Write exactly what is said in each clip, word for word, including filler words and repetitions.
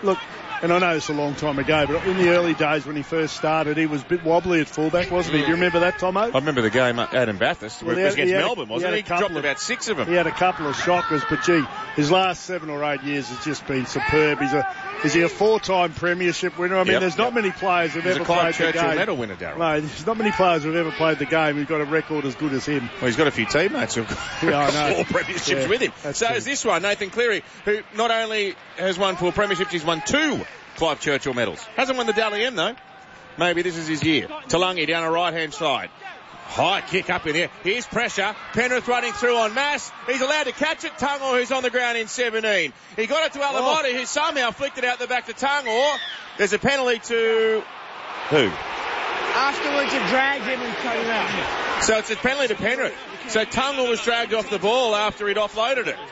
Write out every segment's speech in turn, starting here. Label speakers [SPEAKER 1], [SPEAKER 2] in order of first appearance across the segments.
[SPEAKER 1] look, and I know it's a long time ago, but in the early days when he first started, he was a bit wobbly at fullback, wasn't he? Do you remember that, Tomo?
[SPEAKER 2] I remember the game Adam Bathurst.
[SPEAKER 1] Well,
[SPEAKER 2] it was
[SPEAKER 1] had,
[SPEAKER 2] against
[SPEAKER 1] he
[SPEAKER 2] Melbourne,
[SPEAKER 1] a,
[SPEAKER 2] wasn't he?
[SPEAKER 1] He,
[SPEAKER 2] He dropped
[SPEAKER 1] of,
[SPEAKER 2] about six of them.
[SPEAKER 1] He had a couple of shockers, but gee, his last seven or eight years has just been superb. He's a Is he a four-time premiership winner? I mean,
[SPEAKER 2] yep,
[SPEAKER 1] there's not
[SPEAKER 2] yep.
[SPEAKER 1] many players who've
[SPEAKER 2] He's
[SPEAKER 1] ever
[SPEAKER 2] a Clive
[SPEAKER 1] played
[SPEAKER 2] Churchill
[SPEAKER 1] the game.
[SPEAKER 2] medal winner, Darryl.
[SPEAKER 1] No, there's not many players who've ever played the game who've got a record as good as him.
[SPEAKER 2] Well, he's got a few teammates who've got
[SPEAKER 1] yeah, I know.
[SPEAKER 2] four premierships
[SPEAKER 1] yeah,
[SPEAKER 2] with him. So
[SPEAKER 1] true.
[SPEAKER 2] is this one, Nathan Cleary, who not only has won four premierships, he's won two Clive Churchill medals. Hasn't won the Dally M, though. Maybe this is his year. Talangi down the right-hand side. High kick up in here. Here's pressure. Penrith running through on Mass. He's allowed to catch it. Tungor, who's on the ground in seventeen. He got it to Alamotti, oh. who somehow flicked it out the back to Tungor. There's a penalty to... Who?
[SPEAKER 3] Afterwards, it dragged him and cut him out.
[SPEAKER 2] So it's a penalty to Penrith. So Tungor was dragged off the ball after he'd offloaded it.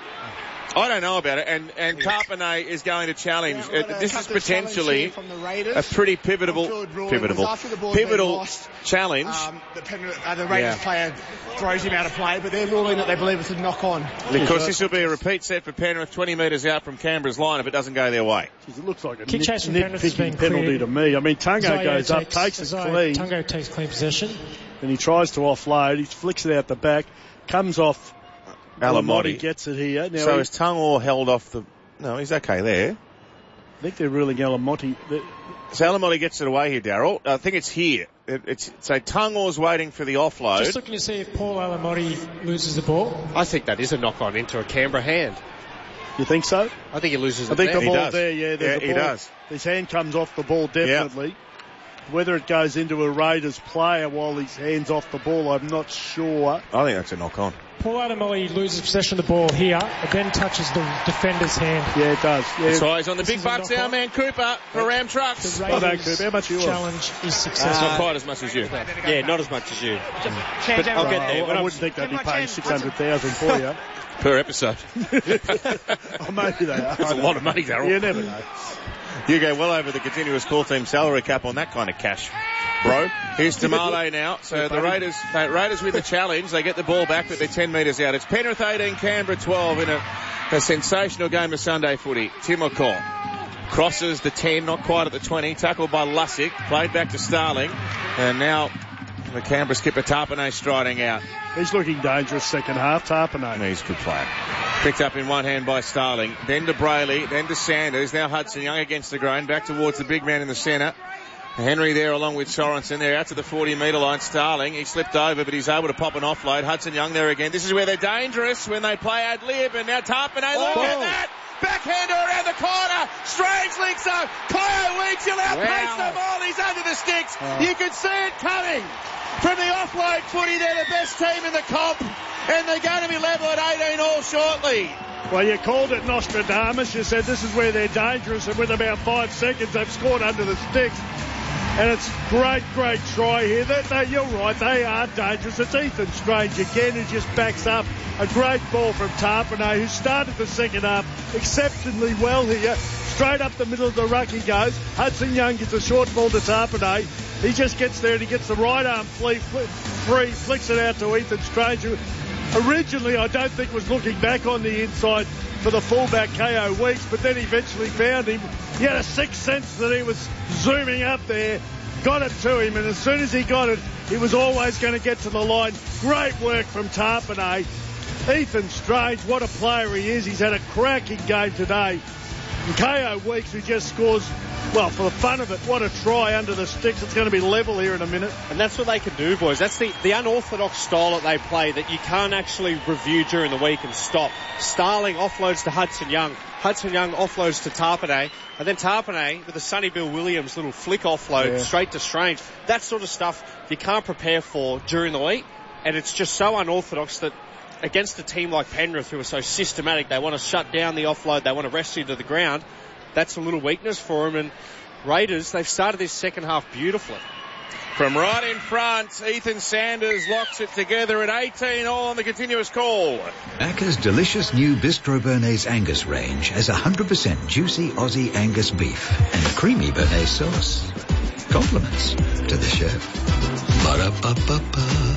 [SPEAKER 2] I don't know about it, and, and Tarpanay is going to challenge.
[SPEAKER 3] Yeah,
[SPEAKER 2] uh, this is potentially a pretty pivotal, pivotal, pivotal challenge.
[SPEAKER 3] Um, the, Penrith, uh, the Raiders yeah. player throws him out of play, but they're ruling that they believe it's a knock-on.
[SPEAKER 2] Because this will be a repeat set for Penrith, twenty metres out from Canberra's line if it doesn't go their way.
[SPEAKER 1] Jeez, it looks like a
[SPEAKER 4] Kick
[SPEAKER 1] nit,
[SPEAKER 4] chase from Penrith has been
[SPEAKER 1] penalty
[SPEAKER 4] cleared.
[SPEAKER 1] to me. I mean, Tungo
[SPEAKER 4] Zayo
[SPEAKER 1] goes up,
[SPEAKER 4] takes,
[SPEAKER 1] takes it
[SPEAKER 4] Zayo,
[SPEAKER 1] clean.
[SPEAKER 4] Tungo takes clean possession.
[SPEAKER 1] And he tries to offload. He flicks it out the back, comes off. Alamotti gets it here. Now
[SPEAKER 2] so is Tungor held off the... No, he's okay there.
[SPEAKER 1] I think they're ruling Alamotti.
[SPEAKER 2] So Alamotti gets it away here, Darryl. I think it's here. It, it's So Tungor's waiting for the offload.
[SPEAKER 4] Just looking to see if Paul Alamotti loses the ball.
[SPEAKER 5] I think that is a knock-on into a Canberra hand.
[SPEAKER 1] You think so?
[SPEAKER 5] I think he loses
[SPEAKER 1] I
[SPEAKER 5] it
[SPEAKER 1] think
[SPEAKER 5] there.
[SPEAKER 1] the ball's there, yeah.
[SPEAKER 2] Yeah,
[SPEAKER 1] the
[SPEAKER 2] he
[SPEAKER 1] ball.
[SPEAKER 2] does.
[SPEAKER 1] His hand comes off the ball, definitely.
[SPEAKER 2] Yep.
[SPEAKER 1] Whether it goes into a Raiders player while his hand's off the ball, I'm not sure.
[SPEAKER 2] I think that's a knock-on.
[SPEAKER 4] Paul Alamotti loses possession of the ball here, but then touches the defender's hand.
[SPEAKER 1] Yeah, it does. Yeah.
[SPEAKER 2] That's why he's on the big bucks now, man. Cooper for Ram Trucks.
[SPEAKER 4] The
[SPEAKER 1] oh, no, Cooper, how much are you
[SPEAKER 4] challenge
[SPEAKER 1] on?
[SPEAKER 4] is successful.
[SPEAKER 2] Uh, not quite as much as you.
[SPEAKER 5] Yeah, not as much as you.
[SPEAKER 1] But
[SPEAKER 5] I'll get there.
[SPEAKER 1] I, I wouldn't think they'd be paying six hundred thousand for you.
[SPEAKER 2] Per episode.
[SPEAKER 1] Oh, maybe they are.
[SPEAKER 2] That's a lot of money, Darryl.
[SPEAKER 1] You never know.
[SPEAKER 2] You go well over the continuous call team salary cap on that kind of cash, bro. Here's Tamale now. So the Raiders, uh, Raiders with the challenge. They get the ball back, but they're ten metres out. It's Penrith eighteen, Canberra twelve in a, a sensational game of Sunday footy. Tim O'Connell crosses the ten, not quite at the twenty. Tackled by Lussick. Played back to Starling. And now the Canberra skipper Tarpanay striding out.
[SPEAKER 1] He's looking dangerous second half, Tarpanay.
[SPEAKER 2] He's a good player. Picked up in one hand by Starling. Then to Brayley. Then to Sanders. Now Hudson Young against the grain. Back towards the big man in the centre. Henry there along with Sorensen. They're out to the forty metre line. Starling. He slipped over, but he's able to pop an offload. Hudson Young there again. This is where they're dangerous when they play ad lib. And now Tarpanay. Look
[SPEAKER 1] oh.
[SPEAKER 2] at that! Backhander around the corner. Strange links up. Kyle Weeks. He'll outpace
[SPEAKER 5] Wow.
[SPEAKER 2] them all. He's under the sticks.
[SPEAKER 1] Oh.
[SPEAKER 2] You can see it coming. From the offload footy, they're the best team in the comp. And they're going to be level at eighteen all shortly.
[SPEAKER 1] Well, you called it Nostradamus. You said this is where they're dangerous, and with about five seconds, they've scored under the sticks. And it's great, great try here. They, they, you're right, they are dangerous. It's Ethan Strange again who just backs up. A great ball from Tarpanay, who started the second half exceptionally well here. Straight up the middle of the ruck he goes. Hudson Young gets a short ball to Tarpanay. He just gets there and he gets the right arm free, free flicks it out to Ethan Strange, who originally I don't think was looking back on the inside for the fullback K O Weeks, but then eventually found him. He had a sixth sense that he was zooming up there, got it to him, and as soon as he got it, he was always going to get to the line. Great work from Tarpanay. Ethan Strange, what a player he is. He's had a cracking game today. And K O Weeks, who just scores, well, for the fun of it, what a try under the sticks. It's going to be level here in a minute.
[SPEAKER 5] And that's what they can do, boys. That's the, the unorthodox style that they play that you can't actually review during the week and stop. Starling offloads to Hudson Young. Hudson Young offloads to Tarpanay. And then Tarpanay with a Sonny Bill Williams little flick offload yeah. straight to Strange. That sort of stuff you can't prepare for during the week. And it's just so unorthodox that against a team like Penrith, who are so systematic, they want to shut down the offload, they want to rest you to the ground. That's a little weakness for them. And Raiders, they've started this second half beautifully.
[SPEAKER 2] From right in front, Ethan Sanders locks it together at eighteen all on the continuous call.
[SPEAKER 6] Macca's delicious new Bistro Bernays Angus range has one hundred percent juicy Aussie Angus beef and creamy Bernays sauce. Compliments to the chef. Ba-da-ba-ba-ba.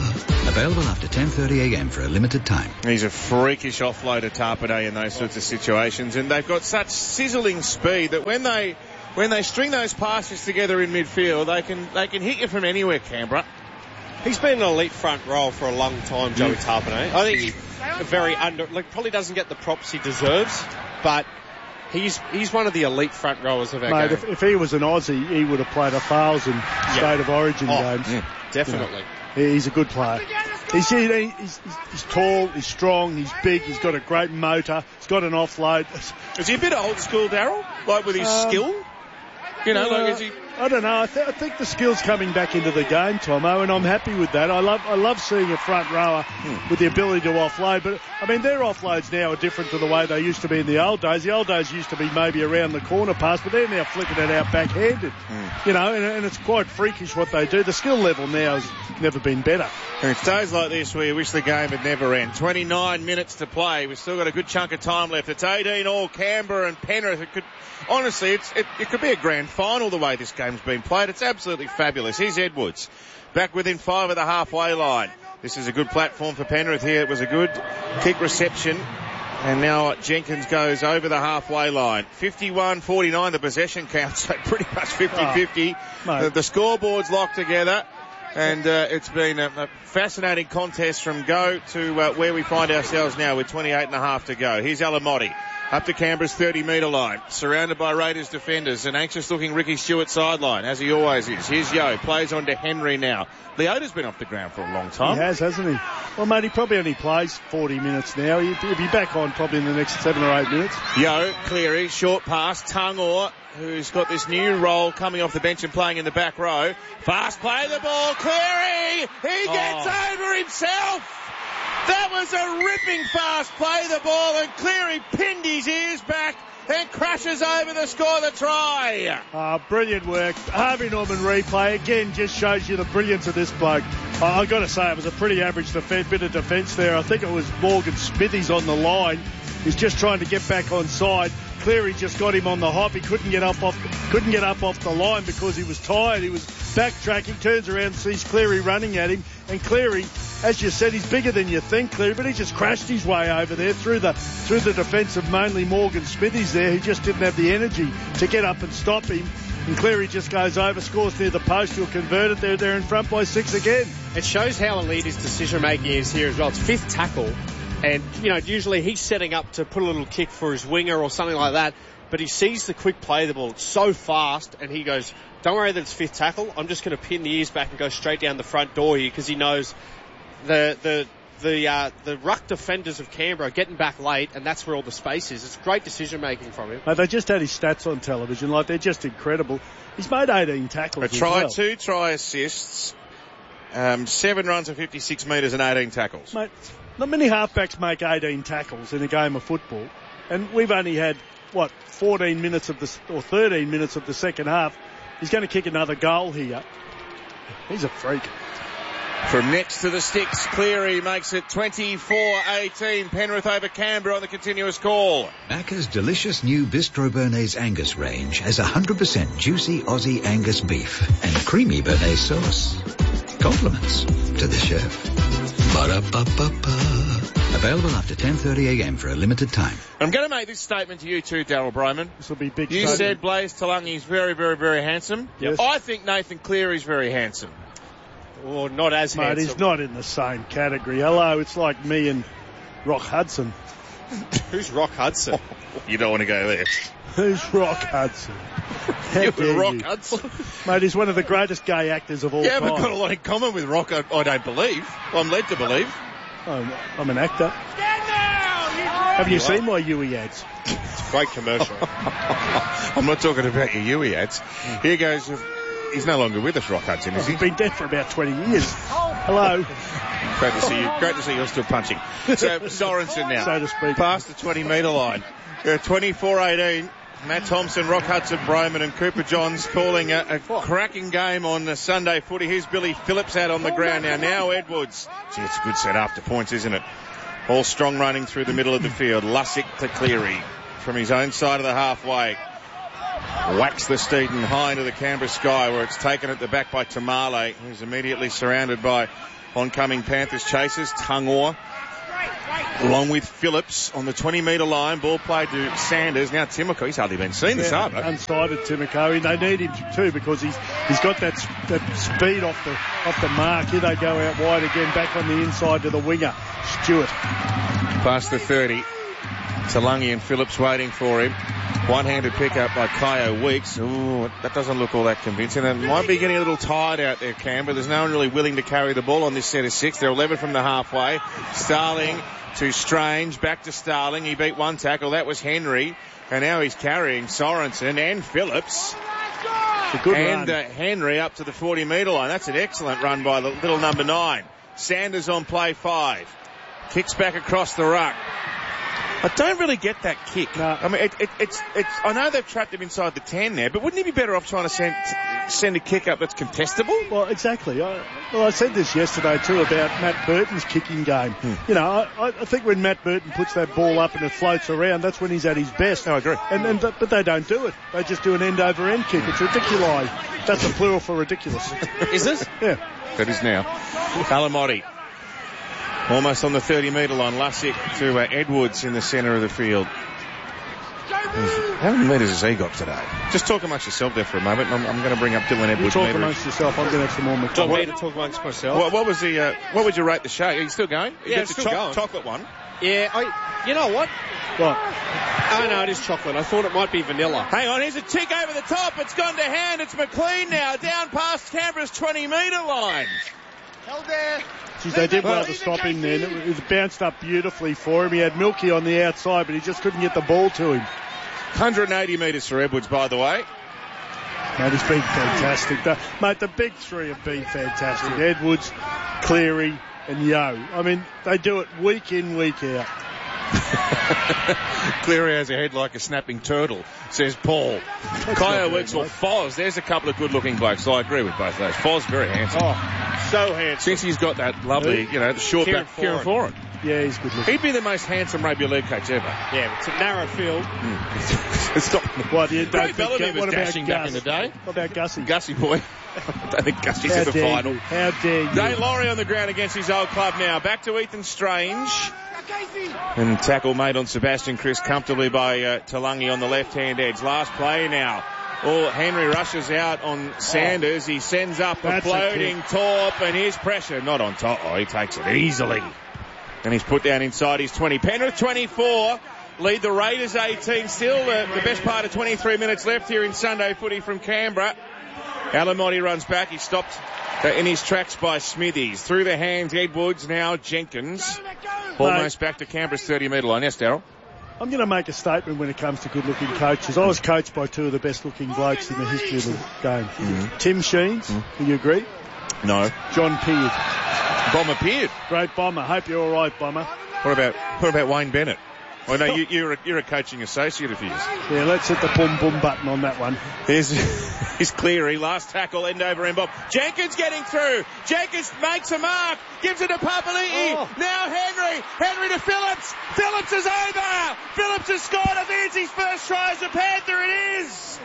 [SPEAKER 6] Available after ten thirty a m for a limited time.
[SPEAKER 2] He's a freakish offloader, Tarpane, in those sorts of situations, and they've got such sizzling speed that when they when they string those passes together in midfield, they can they can hit you from anywhere, Canberra.
[SPEAKER 5] He's been an elite front row for a long time, Joey mm. Tarpane. I think he's very under, like probably doesn't get the props he deserves, but he's he's one of the elite front rowers of our
[SPEAKER 1] Mate,
[SPEAKER 5] game.
[SPEAKER 1] If, if he was an Aussie, he would have played a thousand yeah. State of Origin
[SPEAKER 5] oh,
[SPEAKER 1] games.
[SPEAKER 5] Yeah, definitely.
[SPEAKER 1] You know. He's a good player. He's, he's, he's, he's tall, he's strong, he's big, he's got a great motor, he's got an offload.
[SPEAKER 2] Is he a bit old school, Daryl? Like with his um, skill? You know,
[SPEAKER 1] uh,
[SPEAKER 2] like is he...
[SPEAKER 1] I don't know. I, th- I think the skill's coming back into the game, Tomo, and I'm happy with that. I love I love seeing a front rower hmm. with the ability to offload. But, I mean, their offloads now are different to the way they used to be in the old days. The old days used to be maybe around the corner pass, but they're now flicking it out backhanded. Hmm. You know, and, and it's quite freakish what they do. The skill level now has never been better.
[SPEAKER 2] And it's days like this where you wish the game would never end. twenty-nine minutes to play. We've still got a good chunk of time left. It's eighteen all, Canberra and Penrith. It could, honestly, it's, it, it could be a grand final the way this game's been played. It's absolutely fabulous. Here's Edwards, back within five of the halfway line. This is a good platform for Penrith here. It was a good kick reception. And now Jenkins goes over the halfway line. fifty-one forty-nine the possession count, so pretty much fifty-fifty. Oh, the, the scoreboard's locked together. And uh, it's been a, a fascinating contest from go to uh, where we find ourselves now with twenty-eight and a half to go. Here's Alamotti up to Canberra's thirty metre line, surrounded by Raiders defenders. An anxious-looking Ricky Stewart sideline, as he always is. Here's Yo, plays on to Henry now. Leota's been off the ground for a long time.
[SPEAKER 1] He has, hasn't he? Well, mate, he probably only plays forty minutes now. He'll, he'll be back on probably in the next seven or eight minutes.
[SPEAKER 2] Yo, Cleary, short pass, Tungor, who's got this new role coming off the bench and playing in the back row. Fast play the ball, Cleary! He gets oh. over himself! That was a ripping fast play the ball, and Cleary pinned his ears back and crashes over to score the try.
[SPEAKER 1] Uh, brilliant work. Harvey Norman replay again just shows you the brilliance of this bloke. Uh, I've got to say it was a pretty average defense, bit of defence there. I think it was Morgan Smithies on the line. He's just trying to get back on side. Cleary just got him on the hop. He couldn't get up off couldn't get up off the line because he was tired. He was backtracking, turns around, sees Cleary running at him, and Cleary, as you said, he's bigger than you think, Cleary, but he just crashed his way over there through the through the defence of mainly Morgan Smithies there. He just didn't have the energy to get up and stop him. And Cleary just goes over, scores near the post. He'll convert it. They're, they're in front by six again.
[SPEAKER 5] It shows how elite his decision-making is here as well. It's fifth tackle. And, you know, usually he's setting up to put a little kick for his winger or something like that. But he sees the quick play of the ball. It's so fast. And he goes, don't worry that it's fifth tackle. I'm just going to pin the ears back and go straight down the front door here because he knows the the the uh, the ruck defenders of Canberra are getting back late, and that's where all the space is. It's great decision-making from him.
[SPEAKER 1] Mate, they just had his stats on television. Like, they're just incredible. He's made eighteen tackles
[SPEAKER 2] A try,
[SPEAKER 1] well.
[SPEAKER 2] two try assists, um, seven runs of fifty-six metres and eighteen tackles.
[SPEAKER 1] Mate, not many halfbacks make eighteen tackles in a game of football, and we've only had, what, fourteen minutes of the, or thirteen minutes of the second half. He's going to kick another goal here. He's a freak.
[SPEAKER 2] From next to the sticks, Cleary makes it twenty-four eighteen. Penrith over Canberra on the continuous call.
[SPEAKER 6] Macca's delicious new Bistro Bernays Angus range has one hundred percent juicy Aussie Angus beef and creamy Bernays sauce. Compliments to the chef. Ba-da-ba-ba-ba. Available after ten thirty a m for a limited time.
[SPEAKER 2] I'm going to make this statement to you too, Daryl Broman.
[SPEAKER 1] This will be big.
[SPEAKER 2] You
[SPEAKER 1] statement.
[SPEAKER 2] said Blaze Talangi's very, very, very handsome.
[SPEAKER 1] Yes.
[SPEAKER 2] I think Nathan Cleary's very handsome.
[SPEAKER 5] Or not as
[SPEAKER 1] Mate,
[SPEAKER 5] handsome.
[SPEAKER 1] he's not in the same category. Hello, it's like me and Rock Hudson.
[SPEAKER 5] Who's Rock Hudson?
[SPEAKER 2] You don't want to go there.
[SPEAKER 1] Who's Rock Hudson?
[SPEAKER 2] You're Rock you. Hudson.
[SPEAKER 1] Mate, he's one of the greatest gay actors of all
[SPEAKER 2] yeah,
[SPEAKER 1] time.
[SPEAKER 2] Yeah, but got a lot in common with Rock, I, I don't believe. I'm led to believe.
[SPEAKER 1] I'm, I'm an actor. Have you seen my Yui ads?
[SPEAKER 5] It's a great commercial.
[SPEAKER 2] I'm not talking about your Yui ads. Here goes... He's no longer with us, Rock Hudson, is he?
[SPEAKER 1] He's been dead for about twenty years. Hello.
[SPEAKER 2] Great to see you. Great to see you're still punching. So, Sorensen now.
[SPEAKER 1] So to speak.
[SPEAKER 2] Past the twenty metre line. Uh, twenty-four eighteen. Matt Thompson, Rock Hudson, Broman and Cooper Johns calling a, a cracking game on the Sunday footy. Here's Billy Phillips out on the ground now. Now Edwards. Gee, it's a good set after points, isn't it? All strong running through the middle of the field. Lussick to Cleary from his own side of the halfway. Whacks the Steeden high into the Canberra sky where it's taken at the back by Tamale, who's immediately surrounded by Oncoming Panthers chasers, Tungor, along with Phillips on the twenty metre line. Ball played to Sanders. Now Timoko, he's hardly been seen this
[SPEAKER 1] Yeah,
[SPEAKER 2] Arvo.
[SPEAKER 1] unsighted Timoko. They need him too because he's he's got that that speed off the off the mark. Here they go out wide again, back on the inside to the winger, Stewart.
[SPEAKER 2] Past the thirty. Talangi and Phillips waiting for him. One-handed pickup by Kyo Weeks. Ooh, that doesn't look all that convincing. They might be getting a little tired out there, Canberra. There's no one really willing to carry the ball on this set of six. They're eleven from the halfway. Starling to Strange, back to Starling. He beat one tackle. That was Henry. And now he's carrying Sorensen and Phillips.
[SPEAKER 1] It's a good
[SPEAKER 2] and
[SPEAKER 1] run.
[SPEAKER 2] uh, Henry up to the forty metre line. That's an excellent run by the little number nine. Sanders on play five. Kicks back across the ruck. I don't really get that kick.
[SPEAKER 1] No.
[SPEAKER 2] I mean, it, it, it's, it's, I know they've trapped him inside the ten there, but wouldn't he be better off trying to send, send a kick up that's contestable?
[SPEAKER 1] Well, exactly. I, well, I said this yesterday too about Matt Burton's kicking game.
[SPEAKER 2] Hmm.
[SPEAKER 1] You know, I, I think when Matt Burton puts that ball up and it floats around, that's when he's at his best.
[SPEAKER 2] No, I agree.
[SPEAKER 1] And, and but they don't do it. They just do an end-over-end kick. It's ridiculous. That's a plural for ridiculous.
[SPEAKER 2] Is it?
[SPEAKER 1] Yeah.
[SPEAKER 2] That is now. Alamotti. Almost on the thirty metre line. Lussick to uh, Edwards in the centre of the field. How many metres has he got today? Just talk amongst yourself there for a moment. I'm, I'm going to bring up Dylan
[SPEAKER 1] You
[SPEAKER 2] Edwards.
[SPEAKER 1] talk
[SPEAKER 2] meterage.
[SPEAKER 1] amongst yourself. I'm going to have some more
[SPEAKER 5] Do you
[SPEAKER 1] McDonald's.
[SPEAKER 5] want me to talk amongst myself?
[SPEAKER 2] What, what was the? Uh, what would you rate the show? Are you still going? You
[SPEAKER 5] Yeah,
[SPEAKER 2] get
[SPEAKER 5] it's
[SPEAKER 2] the
[SPEAKER 5] still
[SPEAKER 2] choc-
[SPEAKER 5] going.
[SPEAKER 2] chocolate one.
[SPEAKER 5] Yeah, I, you know what?
[SPEAKER 1] What?
[SPEAKER 5] Oh, no, it is chocolate. I thought it might be vanilla.
[SPEAKER 2] Hang on, here's a tick over the top. It's gone to hand. It's McLean now, down past Canberra's twenty metre line.
[SPEAKER 3] Held there.
[SPEAKER 1] Geez, they did well to stop him then. It, it was bounced up beautifully for him. He had Milky on the outside, but he just couldn't get the ball to him.
[SPEAKER 2] one hundred eighty metres for Edwards, by the way.
[SPEAKER 1] Mate, he's been fantastic. The, mate, the big three have been fantastic. Edwards, Cleary and Yo. I mean, they do it week in, week out.
[SPEAKER 2] Cleary has a head like a snapping turtle, says Paul. Kyo Weeks or Foz, there's a couple of good-looking blokes. So I agree with both of those. Foz, very handsome.
[SPEAKER 1] Oh, so handsome.
[SPEAKER 2] Since he's got that lovely, you know, the short
[SPEAKER 5] Kieran
[SPEAKER 2] back, Kieran
[SPEAKER 5] Foran.
[SPEAKER 2] Foran.
[SPEAKER 1] Yeah, he's good looking.
[SPEAKER 2] He'd be the most handsome rugby league coach ever.
[SPEAKER 5] Yeah, it's a narrow field.
[SPEAKER 2] It's not.
[SPEAKER 1] What, you don't
[SPEAKER 2] Ray
[SPEAKER 1] think,
[SPEAKER 2] Bellamy was
[SPEAKER 1] what about
[SPEAKER 2] dashing
[SPEAKER 1] Gus?
[SPEAKER 2] back in the day.
[SPEAKER 1] What about Gussie?
[SPEAKER 2] Gussie boy. I don't think Gussie's
[SPEAKER 1] How
[SPEAKER 2] in the
[SPEAKER 1] dare
[SPEAKER 2] final.
[SPEAKER 1] you? How dare you?
[SPEAKER 2] Dane Laurie on the ground against his old club now. Back to Ethan Strange. And tackle made on Sebastian Chris comfortably by uh, Talangi on the left-hand edge. Last play now. Oh, Henry rushes out on Sanders. He sends up a
[SPEAKER 1] That's a
[SPEAKER 2] floating top, and here's pressure. Not on top. Oh, he takes it easily. And he's put down inside his twenty. Penrith twenty-four. Lead the Raiders eighteen. Still uh, the best part of twenty-three minutes left here in Sunday footy from Canberra. Alamotti runs back. He stopped uh, in his tracks by Smithies. Through the hands, Edwards, now Jenkins. Almost back to Canberra's thirty metre line. Yes, Darryl?
[SPEAKER 1] I'm going to make a statement when it comes to good-looking coaches. I was coached by two of the best-looking blokes in the history of the game. Mm-hmm. Tim Sheens, mm-hmm. do you agree?
[SPEAKER 2] No.
[SPEAKER 1] John Peard.
[SPEAKER 2] Bomber Peard.
[SPEAKER 1] Great bomber. Hope you're all right, bomber.
[SPEAKER 2] What about what about Wayne Bennett? Oh, no, you, you're, a, you're a coaching associate of his.
[SPEAKER 1] Yeah, let's hit the boom-boom button on that one.
[SPEAKER 2] Here's, here's Cleary. Last tackle, end over end bob. Jenkins getting through. Jenkins makes a mark. Gives it to Papali'i. Oh. Now Henry. Henry to Phillips. Phillips is over. Phillips has scored. I think it's his first try as a Panther. It is.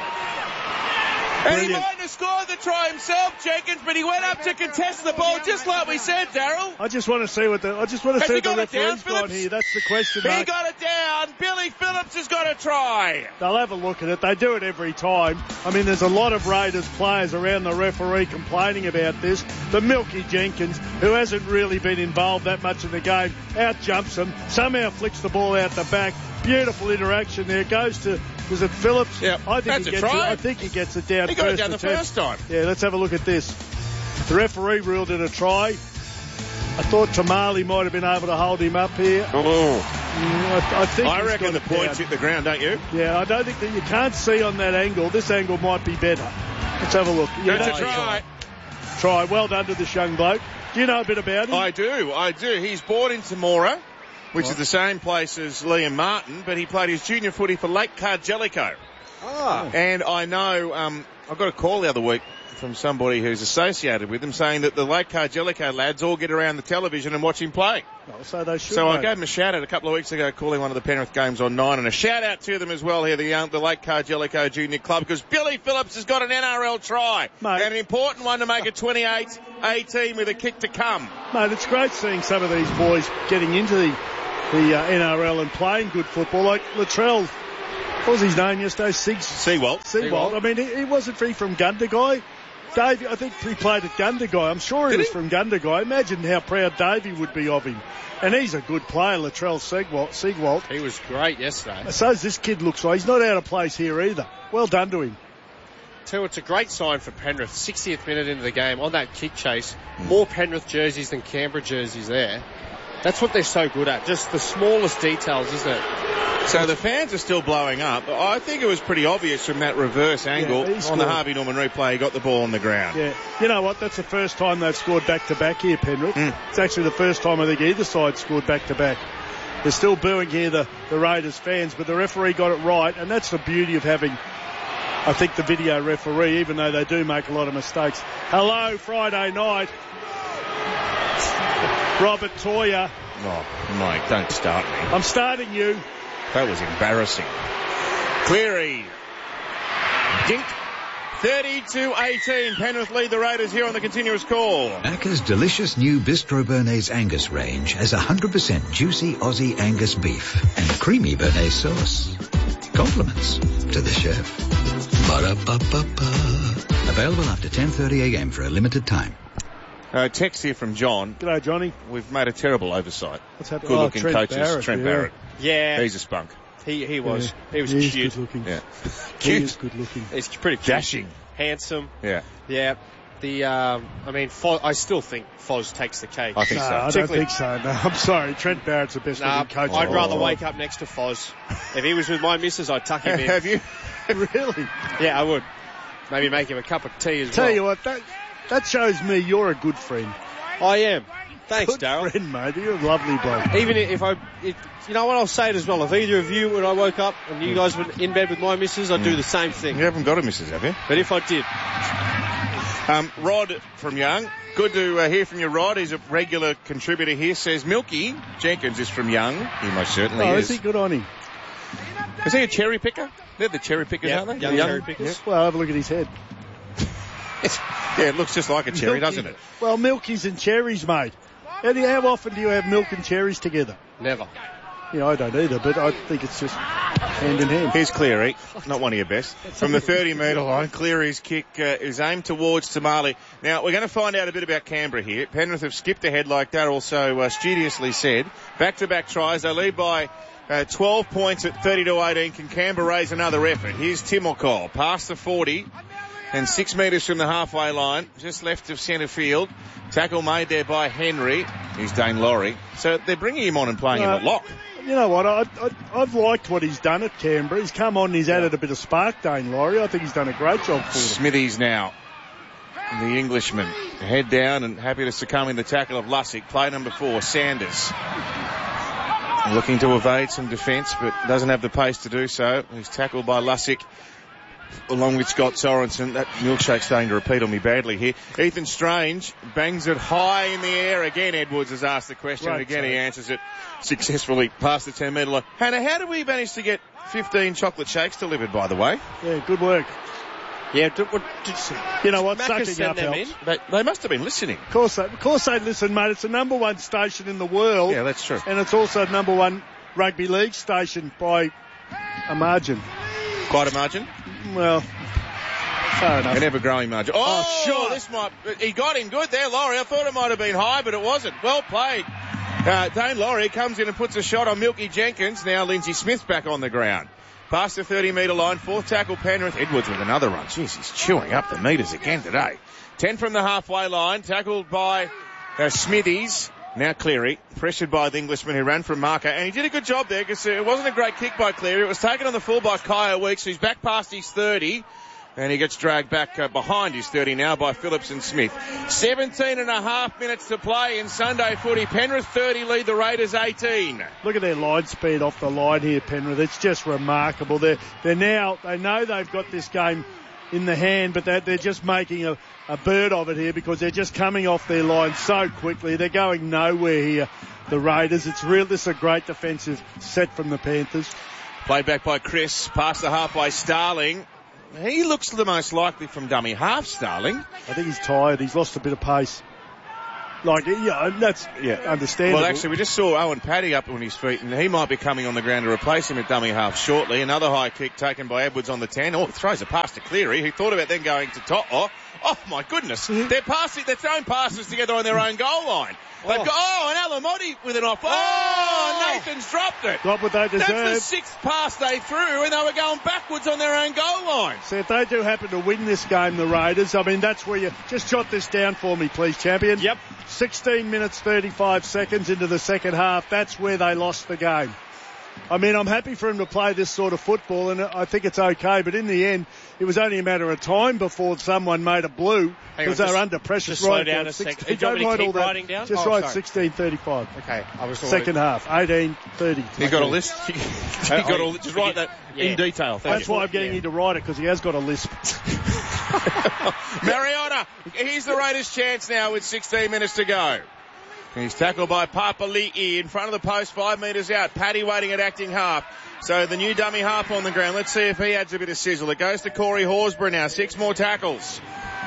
[SPEAKER 2] And he might have scored the try himself, Jenkins, but he went up to contest the ball, just like we said, Darryl.
[SPEAKER 1] I just want to see what the I just want to
[SPEAKER 2] Has
[SPEAKER 1] see
[SPEAKER 2] he
[SPEAKER 1] what the
[SPEAKER 2] got it down,
[SPEAKER 1] referee's got
[SPEAKER 2] Phillips?
[SPEAKER 1] here. That's the question,
[SPEAKER 2] He
[SPEAKER 1] mate.
[SPEAKER 2] got it down. Billy Phillips has got a try.
[SPEAKER 1] They'll have a look at it. They do it every time. I mean, there's a lot of Raiders players around the referee complaining about this. The Milky Jenkins, who hasn't really been involved that much in the game, out jumps him, somehow flicks the ball out the back. Beautiful interaction there. Goes to, was it Phillips?
[SPEAKER 2] Yep.
[SPEAKER 1] I think
[SPEAKER 2] That's
[SPEAKER 1] he
[SPEAKER 2] a
[SPEAKER 1] gets
[SPEAKER 2] try.
[SPEAKER 1] it. I think he gets it down
[SPEAKER 2] He
[SPEAKER 1] first
[SPEAKER 2] got it down the
[SPEAKER 1] attempt.
[SPEAKER 2] first time.
[SPEAKER 1] Yeah, let's have a look at this. The referee ruled it a try. I thought Tamale might have been able to hold him up here.
[SPEAKER 2] Oh.
[SPEAKER 1] Mm, I, I think
[SPEAKER 2] I
[SPEAKER 1] he's
[SPEAKER 2] reckon
[SPEAKER 1] got
[SPEAKER 2] the
[SPEAKER 1] it
[SPEAKER 2] points
[SPEAKER 1] down.
[SPEAKER 2] hit the ground, don't you?
[SPEAKER 1] Yeah, I don't think that you can't see on that angle. This angle might be better. Let's have a look. You
[SPEAKER 2] That's
[SPEAKER 1] know-
[SPEAKER 2] a try.
[SPEAKER 1] Try. Well done to this young bloke. Do you know a bit about him?
[SPEAKER 2] I do, I do. He's born in Temora, which is the same place as Liam Martin, but he played his junior footy for Lake Cargellico.
[SPEAKER 5] Ah.
[SPEAKER 2] And I know, um, I got a call the other week from somebody who's associated with him, saying that the Lake Cargellico lads all get around the television and watch him play.
[SPEAKER 1] Oh, so they should.
[SPEAKER 2] So
[SPEAKER 1] mate.
[SPEAKER 2] I gave him a shout out a couple of weeks ago, calling one of the Penrith games on nine, and a shout out to them as well here, the young, the Lake Cargellico Junior Club, because Billy Phillips has got an N R L try,
[SPEAKER 1] mate,
[SPEAKER 2] and an important one to make it twenty-eight eighteen with a kick to come.
[SPEAKER 1] Mate, it's great seeing some of these boys getting into the the uh, N R L and playing good football, like Latrell. What was his name yesterday? Sig-
[SPEAKER 2] Seawalt.
[SPEAKER 1] Seawalt. I mean, he, he wasn't free from Gundagai. Davey, I think he played at Gundagai. I'm sure he
[SPEAKER 2] Did
[SPEAKER 1] was
[SPEAKER 2] he?
[SPEAKER 1] from Gundagai. Imagine how proud Davey would be of him. And he's a good player, Latrell Seawalt. Seawalt.
[SPEAKER 5] He was great yesterday.
[SPEAKER 1] So this kid looks like he's not out of place here either. Well done to him.
[SPEAKER 5] Too, it's a great sign for Penrith. sixtieth minute into the game on that kick chase. More Penrith jerseys than Canberra jerseys there. That's what they're so good at. Just the smallest details, isn't it?
[SPEAKER 2] So the fans are still blowing up. I think it was pretty obvious from that reverse angle
[SPEAKER 1] Yeah,
[SPEAKER 2] on
[SPEAKER 1] scored.
[SPEAKER 2] the Harvey Norman replay. He got the ball on the ground.
[SPEAKER 1] Yeah. You know what? That's the first time they've scored back-to-back here, Penrith.
[SPEAKER 2] Mm.
[SPEAKER 1] It's actually the first time I think either side scored back-to-back. They're still booing here, the, the Raiders fans, but the referee got it right, and that's the beauty of having, I think, the video referee, even though they do make a lot of mistakes. Hello, Friday night. Robert Toya.
[SPEAKER 2] Oh, Mike, don't start me.
[SPEAKER 1] I'm starting you.
[SPEAKER 2] That was embarrassing. Cleary. Dink. thirty-two eighteen. Penrith lead the Raiders here on the continuous call.
[SPEAKER 6] Macca's delicious new Bistro Bernays Angus range has one hundred percent juicy Aussie Angus beef and creamy Bernays sauce. Compliments to the chef. Ba-da-ba-ba-ba. Available after ten thirty a.m. for a limited time.
[SPEAKER 2] Uh, text here from John.
[SPEAKER 1] G'day, Johnny.
[SPEAKER 2] We've made a terrible oversight.
[SPEAKER 1] What's happening?
[SPEAKER 2] Good-looking
[SPEAKER 1] oh, Trent
[SPEAKER 2] coaches.
[SPEAKER 1] Barrett,
[SPEAKER 2] Trent
[SPEAKER 1] yeah.
[SPEAKER 2] Barrett.
[SPEAKER 5] Yeah.
[SPEAKER 2] He's a spunk.
[SPEAKER 5] He he was.
[SPEAKER 1] Yeah.
[SPEAKER 5] He was
[SPEAKER 1] he
[SPEAKER 5] cute.
[SPEAKER 1] Is good looking.
[SPEAKER 2] Yeah.
[SPEAKER 1] He
[SPEAKER 2] Cute.
[SPEAKER 1] is good looking.
[SPEAKER 5] He's pretty cute.
[SPEAKER 2] Dashing.
[SPEAKER 5] Handsome.
[SPEAKER 2] Yeah.
[SPEAKER 5] Yeah. The, um, I mean, Foz, I still think Foz takes the cake.
[SPEAKER 2] I think
[SPEAKER 1] No,
[SPEAKER 2] so.
[SPEAKER 1] I don't
[SPEAKER 5] Particularly-
[SPEAKER 1] think so. No, I'm sorry. Trent Barrett's the best
[SPEAKER 5] Nah,
[SPEAKER 1] looking coach.
[SPEAKER 5] I'd
[SPEAKER 1] of
[SPEAKER 5] rather
[SPEAKER 1] all
[SPEAKER 5] wake up next to Foz. If he was with my missus, I'd tuck him in.
[SPEAKER 2] Have you?
[SPEAKER 1] time. Really?
[SPEAKER 5] Yeah, I would. Maybe make him a cup of tea as
[SPEAKER 1] Tell
[SPEAKER 5] well.
[SPEAKER 1] you what, that that shows me you're a good friend.
[SPEAKER 5] I am. Thanks,
[SPEAKER 1] Good
[SPEAKER 5] Darryl.
[SPEAKER 1] friend, mate. You're a lovely bloke.
[SPEAKER 5] Even if I, if, you know what, I'll say it as well. If either of you, when I woke up and you guys were in bed with my missus, I'd do the same thing.
[SPEAKER 2] You haven't got a missus, have you?
[SPEAKER 5] But if I did,
[SPEAKER 2] Um, Rod from Young. Good to uh, hear from you, Rod. He's a regular contributor here. Says Milky Jenkins is from Young. He most certainly
[SPEAKER 1] Oh,
[SPEAKER 2] is.
[SPEAKER 1] is he good on him?
[SPEAKER 2] Is he a cherry picker? They're the cherry pickers,
[SPEAKER 5] yeah,
[SPEAKER 2] aren't they?
[SPEAKER 5] young
[SPEAKER 2] The
[SPEAKER 5] cherry pickers.
[SPEAKER 1] Well, have a look at his head.
[SPEAKER 2] Yeah, it looks just like a cherry,
[SPEAKER 1] Milky-
[SPEAKER 2] doesn't it?
[SPEAKER 1] Well, milkies and cherries, mate. How, do you, how often do you have milk and cherries together?
[SPEAKER 5] Never.
[SPEAKER 1] You know, I don't either, but I think it's just hand in hand.
[SPEAKER 2] Here's Cleary, not one of your best. From the thirty metre line, Cleary's kick uh, is aimed towards Tamale. Now, we're going to find out a bit about Canberra here. Penrith have skipped ahead, like Darryl so uh, studiously said. Back-to-back tries. They lead by uh, twelve points at thirty to eighteen. Can Canberra raise another effort? Here's Timokol, past the forty. And six metres from the halfway line, just left of centre field. Tackle made there by Henry. Here's Dane Laurie. So they're bringing him on and playing
[SPEAKER 1] Uh,
[SPEAKER 2] him at lock.
[SPEAKER 1] You know what? I, I, I've liked what he's done at Canberra. He's come on and he's added a bit of spark, Dane Laurie. I think he's done a great job for them.
[SPEAKER 2] Smithies now. The Englishman. Head down and happy to succumb in the tackle of Lussick. Play number four, Sanders. Looking to evade some defence, but doesn't have the pace to do so. He's tackled by Lussick, along with Scott Sorensen. That milkshake's starting to repeat on me badly here. Ethan Strange bangs it high in the air. Again, Edwards has asked the question.
[SPEAKER 1] Right,
[SPEAKER 2] and again,
[SPEAKER 1] so.
[SPEAKER 2] he answers it successfully past the ten metre line. Hannah, how did we manage to get fifteen chocolate shakes delivered, by the way?
[SPEAKER 1] Yeah, good work.
[SPEAKER 5] Yeah, do, what, did,
[SPEAKER 1] You know what?
[SPEAKER 5] Macca
[SPEAKER 1] Sucking
[SPEAKER 5] send
[SPEAKER 1] up
[SPEAKER 5] them
[SPEAKER 1] helps.
[SPEAKER 5] in?
[SPEAKER 2] They, they must have been listening.
[SPEAKER 1] Of course, they, of course they listen, mate. It's the number one station in the world.
[SPEAKER 2] Yeah, that's true.
[SPEAKER 1] And it's also number one rugby league station by a margin.
[SPEAKER 2] Quite a margin.
[SPEAKER 1] Well, fair enough.
[SPEAKER 2] An ever-growing margin. Oh,
[SPEAKER 1] Oh,
[SPEAKER 2] sure.
[SPEAKER 1] shot.
[SPEAKER 2] This might. He got him good there, Laurie. I thought it might have been high, but it wasn't. Well played. Uh, Dane Laurie comes in and puts a shot on Milky Jenkins. Now Lindsay Smith's back on the ground. Past the thirty metre line. Fourth tackle Penrith. Edwards with another run. Jeez, he's chewing up the metres again today. Ten from the halfway line. Tackled by uh, Smithies. Now Cleary, pressured by the Englishman who ran from marker, and he did a good job there because it wasn't a great kick by Cleary. It was taken on the full by Kyle Weeks, who's back past his thirty, and he gets dragged back uh, behind his thirty now by Phillips and Smith. seventeen and a half minutes to play in Sunday footy. Penrith thirty lead the Raiders eighteen.
[SPEAKER 1] Look at their line speed off the line here, Penrith. It's just remarkable. They're, they're now, they know they've got this game in the hand, but they're, they're just making a, a bird of it here because they're just coming off their line so quickly. They're going nowhere here, the Raiders. It's real. This is a great defensive set from the Panthers.
[SPEAKER 2] Played back by Chris, past the half by Starling. He looks the most likely from dummy half, Starling.
[SPEAKER 1] I think he's tired. He's lost a bit of pace. Like, yeah, that's yeah, understandable.
[SPEAKER 2] Well, actually, we just saw Owen Paddy up on his feet, and he might be coming on the ground to replace him at dummy half shortly. Another high kick taken by Edwards on the ten. Oh, throws a pass to Cleary, who thought about then going to top. Oh, oh my goodness. They're passing, they're throwing passes together on their own goal line. They've got, oh, and Alamotti with an off. Oh, oh, Nathan's dropped it.
[SPEAKER 1] Not what they deserve.
[SPEAKER 2] That's the sixth pass they threw, and they were going backwards on their own goal line.
[SPEAKER 1] So if they do happen to win this game, the Raiders, I mean, that's where you... Just jot this down for me, please, champion.
[SPEAKER 5] Yep.
[SPEAKER 1] sixteen minutes, thirty-five seconds into the second half. That's where they lost the game. I mean, I'm happy for him to play this sort of football, and I think it's okay, but in the end, it was only a matter of time before someone made a blue, because they were under pressure.
[SPEAKER 5] Just slow down a second. Don't write all that. Down?
[SPEAKER 1] Just
[SPEAKER 5] oh,
[SPEAKER 1] write
[SPEAKER 5] sorry.
[SPEAKER 1] sixteen thirty-five.
[SPEAKER 5] Okay. I was
[SPEAKER 1] Second half, eighteen thirty.
[SPEAKER 2] He got a list. He got a, just write that yeah. in detail. Thank
[SPEAKER 1] That's
[SPEAKER 2] you.
[SPEAKER 1] why I'm getting yeah. you to write it, because he has got a lisp.
[SPEAKER 2] Mariota, here's the Raiders' chance now with sixteen minutes to go. He's tackled by Papali'i in front of the post, five metres out. Paddy waiting at acting half. So the new dummy half on the ground. Let's see if he adds a bit of sizzle. It goes to Corey Horsburgh now. Six more tackles.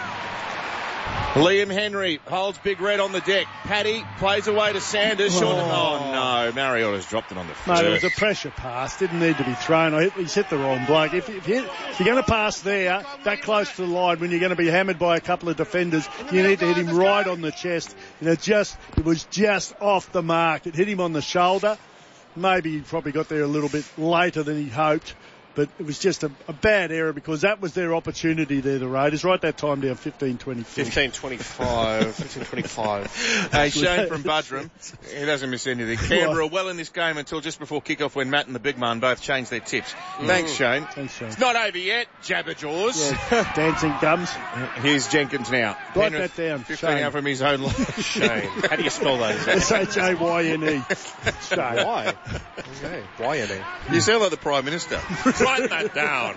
[SPEAKER 2] Liam Henry holds Big Red on the deck. Paddy plays away to Sanders. Oh, oh no, Mariota's dropped it on the first.
[SPEAKER 1] Mate, it was a pressure pass. Didn't need to be thrown. I hit, he's hit the wrong bloke. If, if, you, if you're going to pass there, that close to the line, when you're going to be hammered by a couple of defenders, you need to hit him right on the chest. And it just, it was just off the mark. It hit him on the shoulder. Maybe he probably got there a little bit later than he hoped. But it was just a, a bad error because that was their opportunity there, the Raiders. Write that time down, fifteen twenty-four.
[SPEAKER 5] fifteen twenty-five. fifteen twenty-five.
[SPEAKER 2] Hey, Shane from Budrum. He doesn't miss anything. Canberra well in this game until just before kickoff when Matt and the big man both changed their tips. Mm. Thanks, Shane.
[SPEAKER 1] Thanks, Shane.
[SPEAKER 2] It's not over yet, Jabberjaws.
[SPEAKER 1] Yeah. Dancing gums.
[SPEAKER 2] Here's Jenkins now.
[SPEAKER 1] Write that down,
[SPEAKER 2] fifteen
[SPEAKER 1] Shane.
[SPEAKER 2] out from his own line.
[SPEAKER 5] Shane. How do you spell those?
[SPEAKER 1] S H A Y N E. Shane.
[SPEAKER 5] Why? Okay. Y N E.
[SPEAKER 2] You sound like the Prime Minister. Write that down.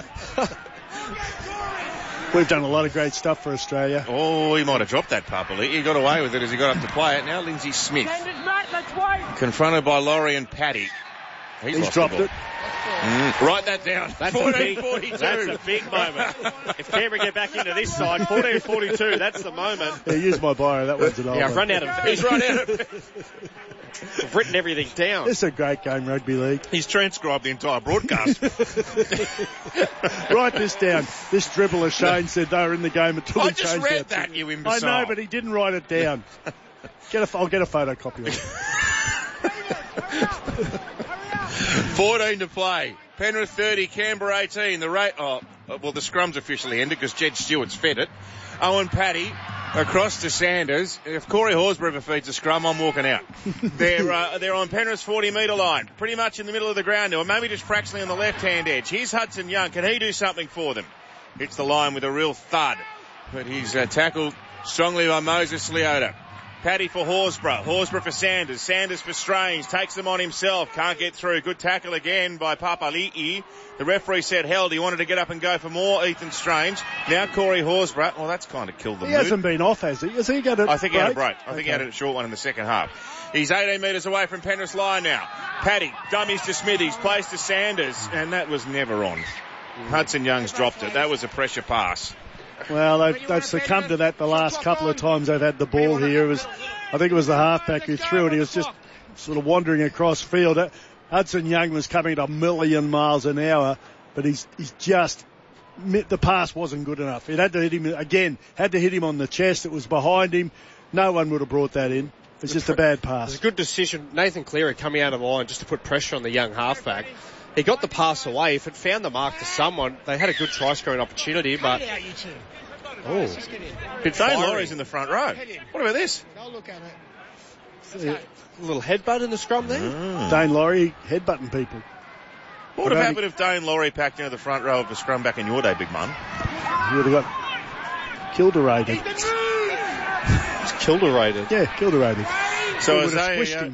[SPEAKER 1] We've done a lot of great stuff for Australia.
[SPEAKER 2] Oh, he might have dropped that puppily. He got away with it as he got up to play it. Now Lindsay Smith. Confronted by Laurie and Paddy. He's,
[SPEAKER 1] He's dropped it.
[SPEAKER 2] Mm. Write that down.
[SPEAKER 5] That's a big, that's a big moment. If Canberra get back into this side, fourteen forty-two, that's the moment.
[SPEAKER 1] Yeah, use my bio. That one's an old
[SPEAKER 5] Yeah, I've
[SPEAKER 1] one.
[SPEAKER 5] run out of...
[SPEAKER 2] He's run out of...
[SPEAKER 5] I've written everything down.
[SPEAKER 1] This is a great game, rugby league.
[SPEAKER 2] He's transcribed the entire broadcast.
[SPEAKER 1] Write this down. This dribbler, Shane, said they were in the game until
[SPEAKER 2] I
[SPEAKER 1] he
[SPEAKER 2] just
[SPEAKER 1] changed
[SPEAKER 2] read
[SPEAKER 1] it.
[SPEAKER 2] that, you imbecile.
[SPEAKER 1] I know, but he didn't write it down. Get a, I'll get a photocopy of it.
[SPEAKER 2] fourteen to play. Penrith thirty, Canberra eighteen. The rate, oh, well, the scrum's officially ended because Jed Stewart's fed it. Owen Paddy across to Sanders. If Corey Horsburgh ever feeds a scrum, I'm walking out. they're uh, they're on Penrith's forty metre line, pretty much in the middle of the ground now, or maybe just fractionally on the left-hand edge. Here's Hudson Young. Can he do something for them? Hits the line with a real thud, but he's uh, tackled strongly by Moses Leota. Paddy for Horsburgh. Horsburgh for Sanders. Sanders for Strange. Takes them on himself. Can't get through. Good tackle again by Papali'i. The referee said held. He wanted to get up and go for more. Ethan Strange. Now Corey Horsburgh. Well, that's kind of killed the
[SPEAKER 1] He
[SPEAKER 2] mood.
[SPEAKER 1] hasn't been off, has he? Has he got a
[SPEAKER 2] I think
[SPEAKER 1] break?
[SPEAKER 2] he had a break. I think
[SPEAKER 1] okay.
[SPEAKER 2] he had a short one in the second half. He's eighteen metres away from Penrith's line now. Paddy. Dummies to Smithies. Plays to Sanders. And that was never on. Hudson Young's dropped it. That was a pressure pass.
[SPEAKER 1] Well, they've, they've succumbed to that the last couple of times they've had the ball here. It was, I think it was the halfback who threw it. He was just sort of wandering across field. Hudson Young was coming at a million miles an hour, but he's he's just, the pass wasn't good enough. It had to hit him, again, had to hit him on the chest. It was behind him. No one would have brought that in. It's just a bad pass.
[SPEAKER 5] It was a good decision. Nathan Cleary coming out of the line just to put pressure on the young halfback. He got the pass away. If it found the mark to someone, they had a good try-scoring opportunity, but...
[SPEAKER 2] Oh. Dane Laurie's in the front row. What about this?
[SPEAKER 3] Look at it.
[SPEAKER 5] A little headbutt in the scrum there.
[SPEAKER 2] Mm.
[SPEAKER 1] Dane Laurie headbutting people.
[SPEAKER 2] What would have happened if Dane Laurie packed into the front row of the scrum back in your day, big man?
[SPEAKER 1] He would have got killed-erated.
[SPEAKER 5] It's killed-erated.
[SPEAKER 1] Yeah, killed-erated.
[SPEAKER 2] So
[SPEAKER 1] he
[SPEAKER 2] as
[SPEAKER 1] would have
[SPEAKER 2] they...
[SPEAKER 1] squished
[SPEAKER 2] Uh,
[SPEAKER 1] him.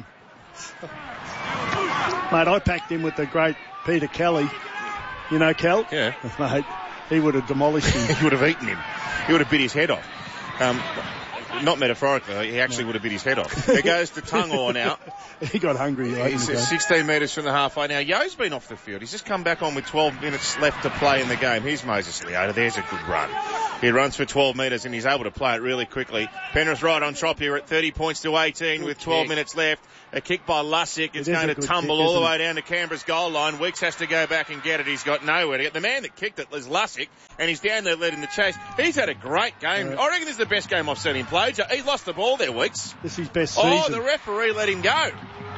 [SPEAKER 1] Mate, I packed him with the great Peter Kelly. You know Kel?
[SPEAKER 2] Yeah.
[SPEAKER 1] Mate, he would have demolished him.
[SPEAKER 2] He would have eaten him. He would have bit his head off. Um, not metaphorically, he actually no. would have bit his head off. It goes to Tungor now.
[SPEAKER 1] He got hungry. Right,
[SPEAKER 2] He's sixteen metres from the halfway. Now, Yo's been off the field. He's just come back on with twelve minutes left to play in the game. Here's Moses Leota. There's a good run. He runs for twelve metres and he's able to play it really quickly. Penrith right on top here at thirty points to eighteen good with twelve kick. Minutes left. A kick by Lussick. It's it going to tumble kick, all the way it? down to Canberra's goal line. Weeks has to go back and get it. He's got nowhere to get. The man that kicked it was Lussick, and he's down there leading the chase. He's had a great game. Right. I reckon this is the best game I've seen him play. He's lost the ball there, Weeks.
[SPEAKER 1] This is his best season.
[SPEAKER 2] Oh, the referee let him go. Yeah.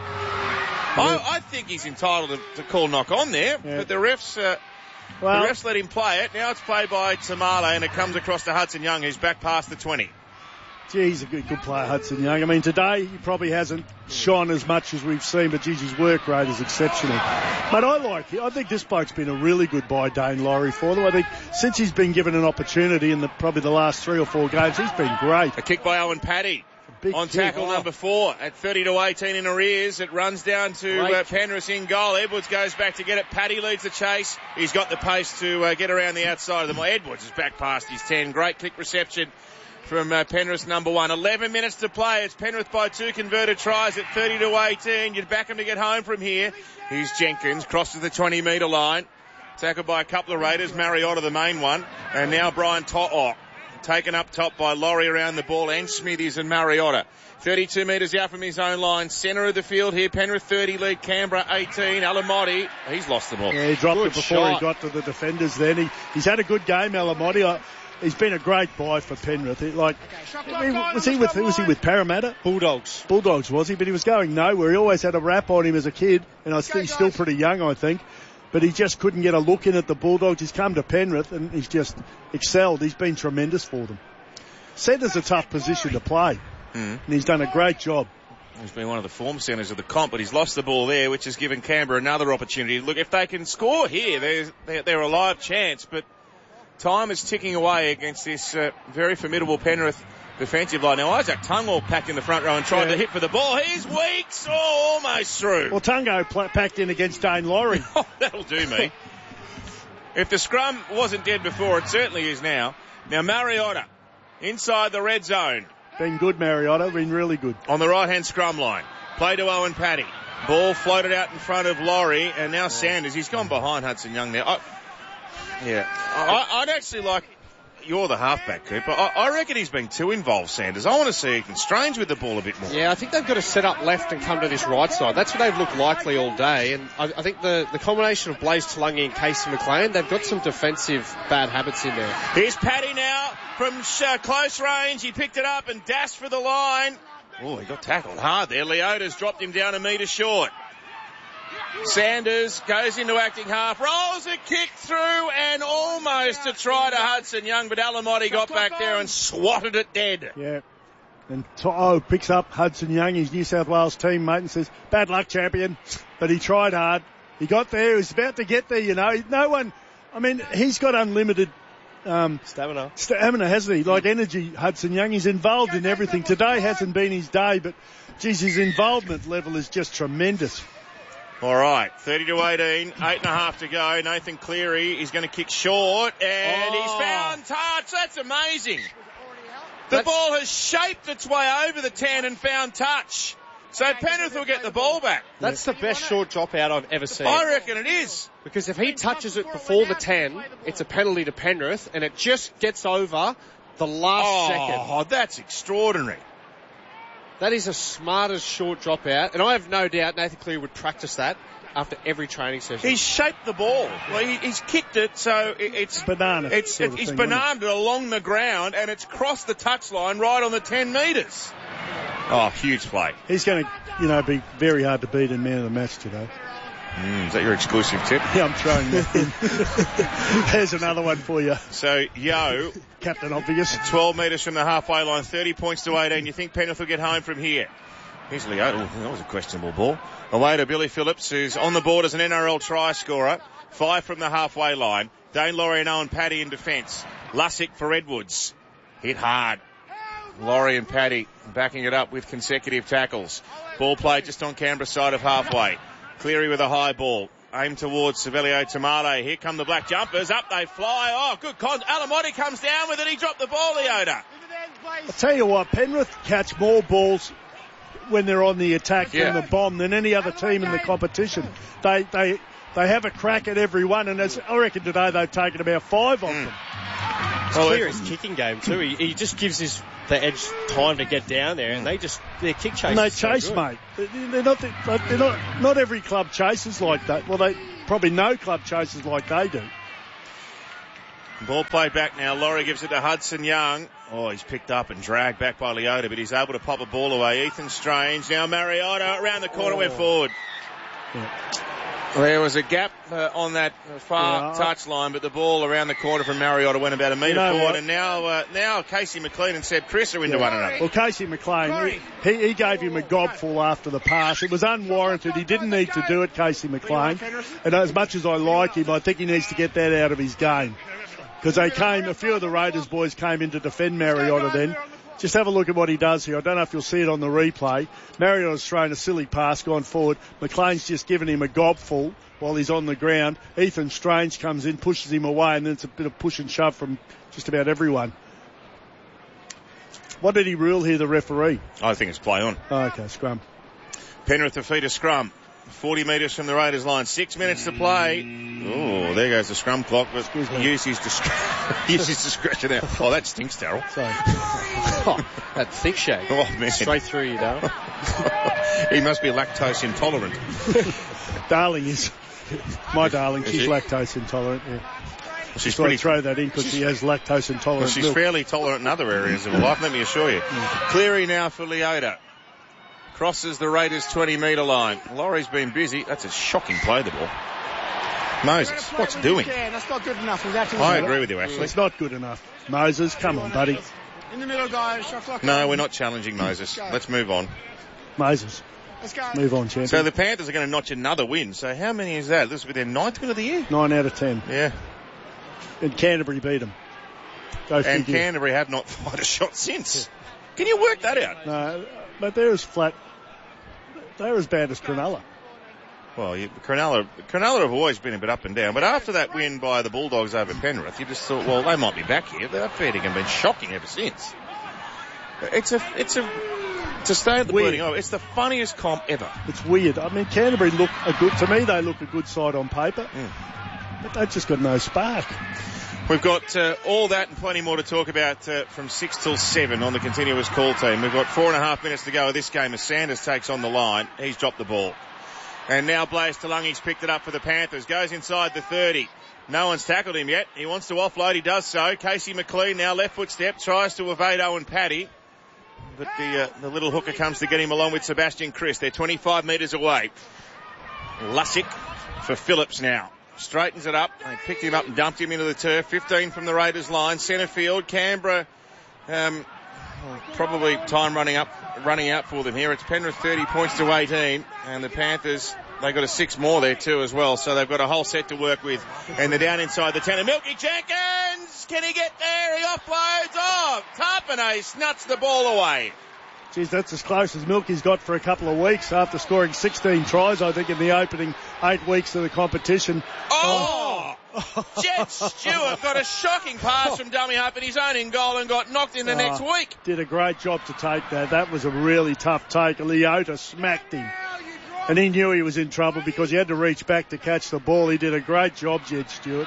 [SPEAKER 2] I, I think he's entitled to, to call knock on there, yeah. but the refs... Uh, well, the refs let him play it. Now it's played by Tamale, and it comes across to Hudson Young, who's back past the twenty.
[SPEAKER 1] Gee, he's a good, good player, Hudson Young. I mean, today he probably hasn't shone as much as we've seen, but geez, his work rate is exceptional. But I like it. I think this bloke's been a really good buy, Dane Laurie, for them. I think since he's been given an opportunity in the probably the last three or four games, he's been great.
[SPEAKER 2] A kick by Owen Paddy. On tackle oh. number four at thirty to eighteen in arrears. It runs down to uh, Penrith in goal. Edwards goes back to get it. Paddy leads the chase. He's got the pace to uh, get around the outside of them. Edwards is back past his ten. Great kick reception from uh, Penrith number one. eleven minutes to play. It's Penrith by two converted tries at thirty to eighteen. You'd back him to get home from here. Here's Jenkins. Crosses the twenty metre line. Tackled by a couple of Raiders. Mariota the main one. And now Brian To'o. Taken up top by Laurie around the ball and Smithies and Mariota. thirty-two metres out from his own line. Centre of the field here. Penrith thirty lead. Canberra eighteen. Alamotti. He's lost the ball.
[SPEAKER 1] Yeah, he dropped
[SPEAKER 2] good
[SPEAKER 1] it before
[SPEAKER 2] shot.
[SPEAKER 1] he got to the defenders then. He, he's had a good game, Alamotti. He's been a great buy for Penrith. He, like, was he with was he with Parramatta?
[SPEAKER 5] Bulldogs.
[SPEAKER 1] Bulldogs, was he? But he was going nowhere. He always had a rap on him as a kid, and I think he's still pretty young, I think. But he just couldn't get a look in at the Bulldogs. He's come to Penrith, and he's just excelled. He's been tremendous for them. Centre's a tough position to play, mm. and he's done a great job.
[SPEAKER 2] He's been one of the form centres of the comp, but he's lost the ball there, which has given Canberra another opportunity. Look, if they can score here, they're, they're, they're a live chance, but time is ticking away against this uh, very formidable Penrith defensive line. Now, Isaac Tungo packed in the front row and tried yeah. to hit for the ball. He's Weeks, oh, almost through.
[SPEAKER 1] Well, Tungo pl- packed in against Dane Laurie.
[SPEAKER 2] Oh, that'll do me. If the scrum wasn't dead before, it certainly is now. Now, Mariota. Inside the red zone.
[SPEAKER 1] Been good, Mariota. Been really good.
[SPEAKER 2] On the right-hand scrum line. Play to Owen Paddy. Ball floated out in front of Laurie. And now Sanders. He's gone behind Hudson Young there. I, yeah. I, I'd actually like... You're the halfback, Cooper. I, I reckon he's been too involved, Sanders. I want to see Ethan Strange with the ball a bit more.
[SPEAKER 5] Yeah, I think they've got to set up left and come to this right side. That's what they've looked likely all day. And I, I think the, the combination of Blaze Tulungi and Casey McLean, they've got some defensive bad habits in there.
[SPEAKER 2] Here's Paddy now from uh, close range. He picked it up and dashed for the line. Oh, he got tackled hard there. Leota's dropped him down a metre short. Sanders goes into acting half, rolls a kick through and almost a try to Hudson Young, but Alamotti got back there and swatted it dead.
[SPEAKER 1] Yeah. And To'o picks up Hudson Young, his New South Wales teammate, and says, bad luck, champion. But he tried hard. He got there. He was about to get there, you know. No one, I mean, he's got unlimited um,
[SPEAKER 5] stamina.
[SPEAKER 1] Stamina, hasn't he? Like energy, Hudson Young. He's involved in everything. Today hasn't been his day, but, geez, his involvement level is just tremendous.
[SPEAKER 2] All right, thirty to eighteen, eight and a half to go. Nathan Cleary is going to kick short, and oh. he's found touch. That's amazing. The That's... ball has shaped its way over the ten and found touch. So Penrith will get the ball back.
[SPEAKER 5] That's the best short drop out I've ever seen.
[SPEAKER 2] I reckon it is.
[SPEAKER 5] Because if he touches it before the ten, it's a penalty to Penrith, and it just gets over the last
[SPEAKER 2] oh,
[SPEAKER 5] second.
[SPEAKER 2] Oh, that's extraordinary.
[SPEAKER 5] That is a smartest short drop out, and I have no doubt Nathan Cleary would practice that after every training session.
[SPEAKER 2] He's shaped the ball. Well, he, he's kicked it, so it, it's
[SPEAKER 1] banana.
[SPEAKER 2] It's it, he's bananaed it along the ground, and it's crossed the touchline right on the ten metres. Oh, huge play.
[SPEAKER 1] He's going to, you know, be very hard to beat in man of the match today.
[SPEAKER 2] Mm, is that your exclusive tip?
[SPEAKER 1] Yeah, I'm throwing that in. There's another one for you.
[SPEAKER 2] So, Yo.
[SPEAKER 1] Captain Obvious.
[SPEAKER 2] twelve metres from the halfway line, thirty points to eighteen. You think Penrith will get home from here? Here's Leo. Oh, that was a questionable ball. Away to Billy Phillips, who's on the board as an N R L try scorer. Five from the halfway line. Dane Laurie and Owen Paddy in defence. Lussick for Edwards. Hit hard. Laurie and Paddy backing it up with consecutive tackles. Ball played just on Canberra's side of halfway. Cleary with a high ball. Aimed towards Savelio Tamale. Here come the black jumpers. Up they fly. Oh, good con. Alamotti comes down with it. He dropped the ball, Leota.
[SPEAKER 1] I'll tell you what, Penrith catch more balls when they're on the attack
[SPEAKER 2] Yeah.
[SPEAKER 1] than the bomb than any other team in the competition. They they they have a crack at every one, and as I reckon today they've taken about five of
[SPEAKER 2] Mm.
[SPEAKER 1] them.
[SPEAKER 5] It's clear his kicking game too. He, he just gives his the edge time to get down there, and they just their kick chase.
[SPEAKER 1] And they
[SPEAKER 5] is so
[SPEAKER 1] chase,
[SPEAKER 5] good.
[SPEAKER 1] mate. They're not. They're not. Not every club chases like that. Well, they probably no club chases like they do.
[SPEAKER 2] Ball played back now. Laurie gives it to Hudson Young. Oh, he's picked up and dragged back by Leota, but he's able to pop a ball away. Ethan Strange. Now Mariota around the corner,
[SPEAKER 1] Oh.
[SPEAKER 2] went forward.
[SPEAKER 1] Yeah.
[SPEAKER 2] There was a gap uh, on that far
[SPEAKER 1] Yeah.
[SPEAKER 2] touch line, but the ball around the corner from Mariota went about a metre
[SPEAKER 1] You know
[SPEAKER 2] forward,
[SPEAKER 1] what?
[SPEAKER 2] and now uh, now Casey McLean and Seb Chris are into
[SPEAKER 1] Yeah.
[SPEAKER 2] one another.
[SPEAKER 1] Well, Casey McLean, he, he gave him a gobful after the pass. It was unwarranted. He didn't need to do it, Casey McLean. And as much as I like him, I think he needs to get that out of his game. Because they came, a few of the Raiders boys came in to defend Mariota then. Just have a look at what he does here. I don't know if you'll see it on the replay. Mariota's thrown a silly pass, gone forward. McLean's just given him a gobful while he's on the ground. Ethan Strange comes in, pushes him away, and then it's a bit of push and shove from just about everyone. What did he rule here, the referee?
[SPEAKER 2] I think it's play on.
[SPEAKER 1] Oh, okay, scrum.
[SPEAKER 2] Penrith defeat a scrum. forty metres from the Raiders line. Six minutes to play. Oh, there goes the scrum clock. But
[SPEAKER 1] Excuse me.
[SPEAKER 2] use his, discre- use his discretion there. Oh, that stinks, Darryl.
[SPEAKER 1] So,
[SPEAKER 5] That thick shake.
[SPEAKER 2] Oh, man.
[SPEAKER 5] Straight through you, Dale.
[SPEAKER 2] He must be lactose intolerant.
[SPEAKER 1] Darling is, my darling,
[SPEAKER 2] Is
[SPEAKER 1] she's
[SPEAKER 2] she?
[SPEAKER 1] lactose intolerant. Yeah.
[SPEAKER 2] She's
[SPEAKER 1] So I
[SPEAKER 2] pretty.
[SPEAKER 1] throw that in because she has lactose
[SPEAKER 2] Well,
[SPEAKER 1] intolerant
[SPEAKER 2] she's
[SPEAKER 1] milk.
[SPEAKER 2] fairly tolerant in other areas of her life, let me assure you. Cleary now for Leota. Crosses the Raiders twenty metre line. Laurie's been busy. That's a shocking play, the ball. Moses, what's doing?
[SPEAKER 3] Yeah, that's not good enough. He's actually
[SPEAKER 2] I agree with you, Ashley.
[SPEAKER 1] It's not good enough. Moses, come on, buddy.
[SPEAKER 3] in the middle, guys. Shot clock.
[SPEAKER 2] No, we're not challenging Moses. Let's move on.
[SPEAKER 1] Moses,
[SPEAKER 3] Let's go.
[SPEAKER 1] move on, champion.
[SPEAKER 2] So the Panthers are going to notch another win. So how many is that? This will be their ninth win of the year?
[SPEAKER 1] Nine out of ten.
[SPEAKER 2] Yeah.
[SPEAKER 1] And Canterbury beat them. Go
[SPEAKER 2] And
[SPEAKER 1] figure.
[SPEAKER 2] Canterbury have not fired a shot since. Can you work that out?
[SPEAKER 1] No, but they're as flat. They're as bad as Cronulla.
[SPEAKER 2] Well, you, Cronulla, Cronulla have always been a bit up and down, but after that win by the Bulldogs over Penrith, you just thought, well, they might be back here. They're fair dinkum been shocking ever since. It's a, it's a, to stay at the
[SPEAKER 1] Weird.
[SPEAKER 2] bleeding, oh, it's the funniest comp ever.
[SPEAKER 1] It's weird. I mean, Canterbury look a good, to me they look a good side on paper. But they've just got no spark.
[SPEAKER 2] We've got uh, all that and plenty more to talk about uh, from six till seven on the continuous call team. We've got four and a half minutes to go of this game as Sanders takes on the line. He's dropped the ball. And now Blaise Talungi's picked it up for the Panthers. Goes inside the thirty. No one's tackled him yet. He wants to offload. He does so. Casey McLean now left foot step. Tries to evade Owen Paddy. But the, uh, the little hooker comes to get him along with Sebastian Chris. They're twenty-five metres away. Lussick for Phillips now. Straightens it up. They picked him up and dumped him into the turf. fifteen from the Raiders line. Centre field. Canberra, um, probably time running up, running out for them here. It's Penrith thirty points to eighteen. And the Panthers, they've got a six more there too as well. So they've got a whole set to work with. And they're down inside the ten. And Milky Jenkins! Can he get there? He offloads. Oh, Tarpanay snuts the ball away.
[SPEAKER 1] Geez, that's as close as Milky's got for a couple of weeks after scoring sixteen tries, I think, in the opening eight weeks of the competition.
[SPEAKER 2] Oh! Jed Stewart got a shocking pass from dummy half at his own in goal and got knocked in the
[SPEAKER 1] Oh,
[SPEAKER 2] next week.
[SPEAKER 1] Did a great job to take that. That was a really tough take. Leota smacked him. And he knew he was in trouble because he had to reach back to catch the ball. He did a great job, Jed Stewart.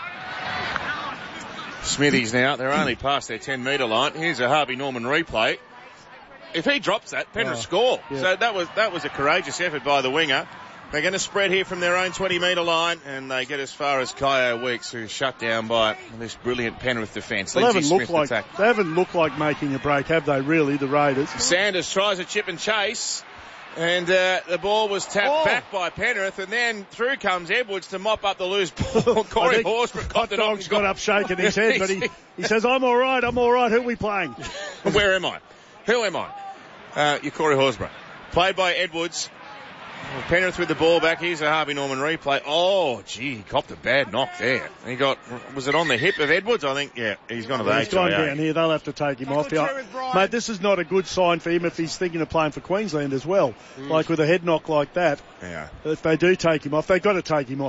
[SPEAKER 2] Smithies now, they're only past their ten metre line. Here's a Harvey Norman replay. If he drops that, Penrith
[SPEAKER 1] Oh,
[SPEAKER 2] score.
[SPEAKER 1] yeah.
[SPEAKER 2] So that was that was a courageous effort by the winger. They're going to spread here from their own twenty metre line, and they get as far as Kyo Weeks, who's shut down by this brilliant Penrith defence.
[SPEAKER 1] Well, they
[SPEAKER 2] Lindsay
[SPEAKER 1] haven't
[SPEAKER 2] Smith
[SPEAKER 1] looked like
[SPEAKER 2] attack.
[SPEAKER 1] they haven't looked like making a break, have they? Really, the Raiders.
[SPEAKER 2] Sanders tries a chip and chase, and uh, the ball was tapped
[SPEAKER 1] Oh.
[SPEAKER 2] back by Penrith, and then through comes Edwards to mop up the loose ball. Corey
[SPEAKER 1] I think
[SPEAKER 2] Horsburgh
[SPEAKER 1] Hot
[SPEAKER 2] got the knock
[SPEAKER 1] Dog's
[SPEAKER 2] and
[SPEAKER 1] got up shaking his head, but he, he says, I'm all right, I'm all right. Who are we playing?
[SPEAKER 2] Where am I? Who am I? Uh, you're Corey Horsburgh. Played by Edwards. Penrith with the ball back. Here's a Harvey Norman replay. Oh, gee, he copped a bad knock there. He got, was it on the hip of Edwards? I think, yeah, he's gone to the
[SPEAKER 1] He's gone
[SPEAKER 2] H I A.
[SPEAKER 1] down here. They'll have to take him off.
[SPEAKER 3] Good
[SPEAKER 1] Yeah.
[SPEAKER 3] with Brian.
[SPEAKER 1] Mate, this is not a good sign for him if he's thinking of playing for Queensland as well. Like with a head knock like that,
[SPEAKER 2] Yeah.
[SPEAKER 1] if they do take him off, they've got to take him off.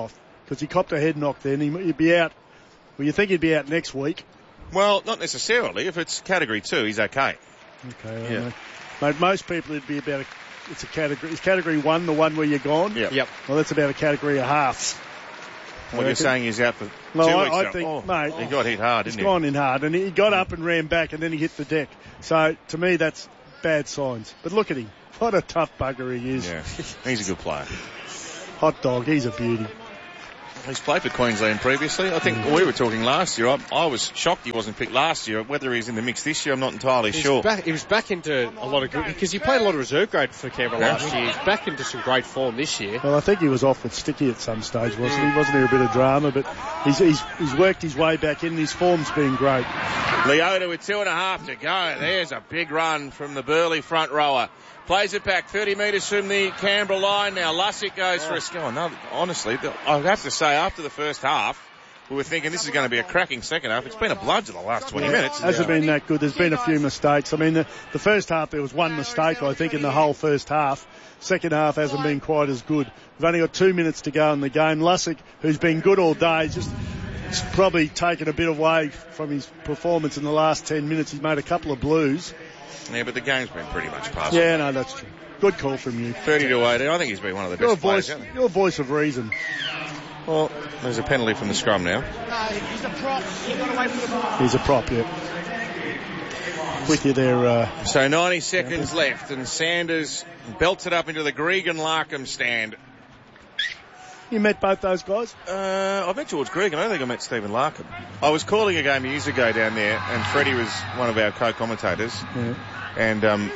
[SPEAKER 1] because he copped a head knock then. He, he'd be out. Well, you think he'd be out next week?
[SPEAKER 2] Well, not necessarily. If it's category two, he's okay.
[SPEAKER 1] Okay.
[SPEAKER 2] Yeah.
[SPEAKER 1] Mate, most people it'd be about a, it's a category. Is category one the one where you're gone?
[SPEAKER 2] Yep.
[SPEAKER 5] Yep.
[SPEAKER 1] Well, that's about a category of halves.
[SPEAKER 2] What you're saying he's out for
[SPEAKER 1] No,
[SPEAKER 2] two
[SPEAKER 1] I,
[SPEAKER 2] weeks
[SPEAKER 1] I
[SPEAKER 2] now.
[SPEAKER 1] think,
[SPEAKER 2] oh,
[SPEAKER 1] mate,
[SPEAKER 2] he got hit hard,
[SPEAKER 1] he's
[SPEAKER 2] didn't he?
[SPEAKER 1] gone in hard, and he got up and ran back, and then he hit the deck. So to me, that's bad signs. But look at him. What a tough bugger he is.
[SPEAKER 2] Yeah, he's a good player.
[SPEAKER 1] Hot dog. He's a beauty.
[SPEAKER 2] He's played for Queensland previously. I think we were talking last year. I, I was shocked he wasn't picked last year. Whether he's in the mix this year, I'm not entirely
[SPEAKER 5] He's
[SPEAKER 2] sure.
[SPEAKER 5] Back, he was back into a lot of good, because he played a lot of reserve grade for Canberra
[SPEAKER 2] Yeah.
[SPEAKER 5] last year. He's back into some great form this year.
[SPEAKER 1] Well, I think he was off with Sticky at some stage, wasn't he? Wasn't there a bit of drama? But he's, he's, he's worked his way back in. His form's been great.
[SPEAKER 2] Leota with two and a half to go. There's a big run from the Burleigh front rower. Plays it back thirty metres from the Canberra line now. Lussick goes for a skill. No, honestly, I have to say, after the first half, we were thinking this is going to be a cracking second half. It's been a bludger the last twenty minutes.
[SPEAKER 1] Hasn't been that good. There's been a few mistakes. I mean, the, the first half there was one mistake, I think, in the whole first half. Second half hasn't been quite as good. We've only got two minutes to go in the game. Lussick, who's been good all day, just it's probably taken a bit away from his performance in the last ten minutes. He's made a couple of blues.
[SPEAKER 2] Yeah, but the game's been pretty much passed.
[SPEAKER 1] Yeah, no, that's true. Good call from you.
[SPEAKER 2] thirty to eighteen. I think he's been one of the best
[SPEAKER 1] Your
[SPEAKER 2] players.
[SPEAKER 1] voice,
[SPEAKER 2] hasn't he?
[SPEAKER 1] your voice of reason.
[SPEAKER 2] Well, there's a penalty from the scrum now.
[SPEAKER 3] He's a prop. He got away from the ball.
[SPEAKER 1] He's a prop, yeah. With you there, uh,
[SPEAKER 2] So ninety seconds left, and Sanders belts it up into the Gregan Larkham stand.
[SPEAKER 1] you met both those guys?
[SPEAKER 2] Uh, I met George Gregan. I don't think I met Stephen Larkham. I was calling a game years ago down there, and Freddie was one of our co-commentators.
[SPEAKER 1] Yeah.
[SPEAKER 2] And um,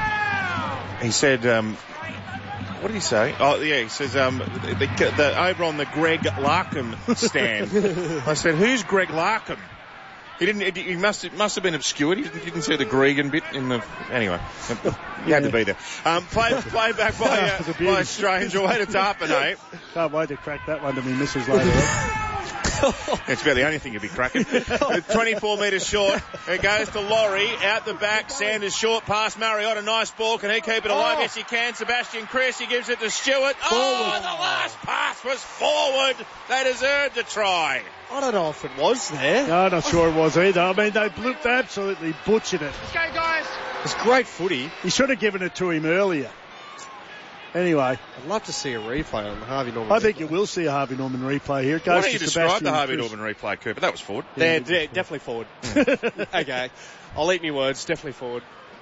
[SPEAKER 2] he said, um, what did he say? Oh, yeah, he says, um, the, the, the, over on the Greg Larkham stand. I said, who's Greg Larkham? He didn't. He must. It must have been obscured. He didn't, didn't see the Gregan bit in the. Anyway, you had to be there. Um, play, play back by, uh, by Strange away to Tarpanay.
[SPEAKER 1] Can't wait to crack that one to me missus later on.
[SPEAKER 2] It's about the only thing you'll be cracking. twenty-four metres short. It goes to Laurie. Out the back. Sanders short pass. Marriott, a nice ball. Can he keep it alive?
[SPEAKER 5] Oh.
[SPEAKER 2] Yes, he can. Sebastian Chris. He gives it to Stewart. Oh, the last pass was forward. They deserved a try.
[SPEAKER 5] I don't know if it was there.
[SPEAKER 1] No, not sure it was either. I mean, they, blew, they absolutely butchered it.
[SPEAKER 3] Let's go, guys.
[SPEAKER 5] It's great footy.
[SPEAKER 1] He should have given it to him earlier. Anyway,
[SPEAKER 5] I'd love to see a replay on Harvey Norman.
[SPEAKER 1] I think you will see a Harvey Norman replay here. It goes
[SPEAKER 2] Why don't you
[SPEAKER 1] to
[SPEAKER 2] describe
[SPEAKER 1] Sebastian
[SPEAKER 2] the Harvey
[SPEAKER 1] Chris.
[SPEAKER 2] Norman replay, Cooper? That was forward.
[SPEAKER 5] They're, they're definitely forward. Okay. I'll eat me words. Definitely forward.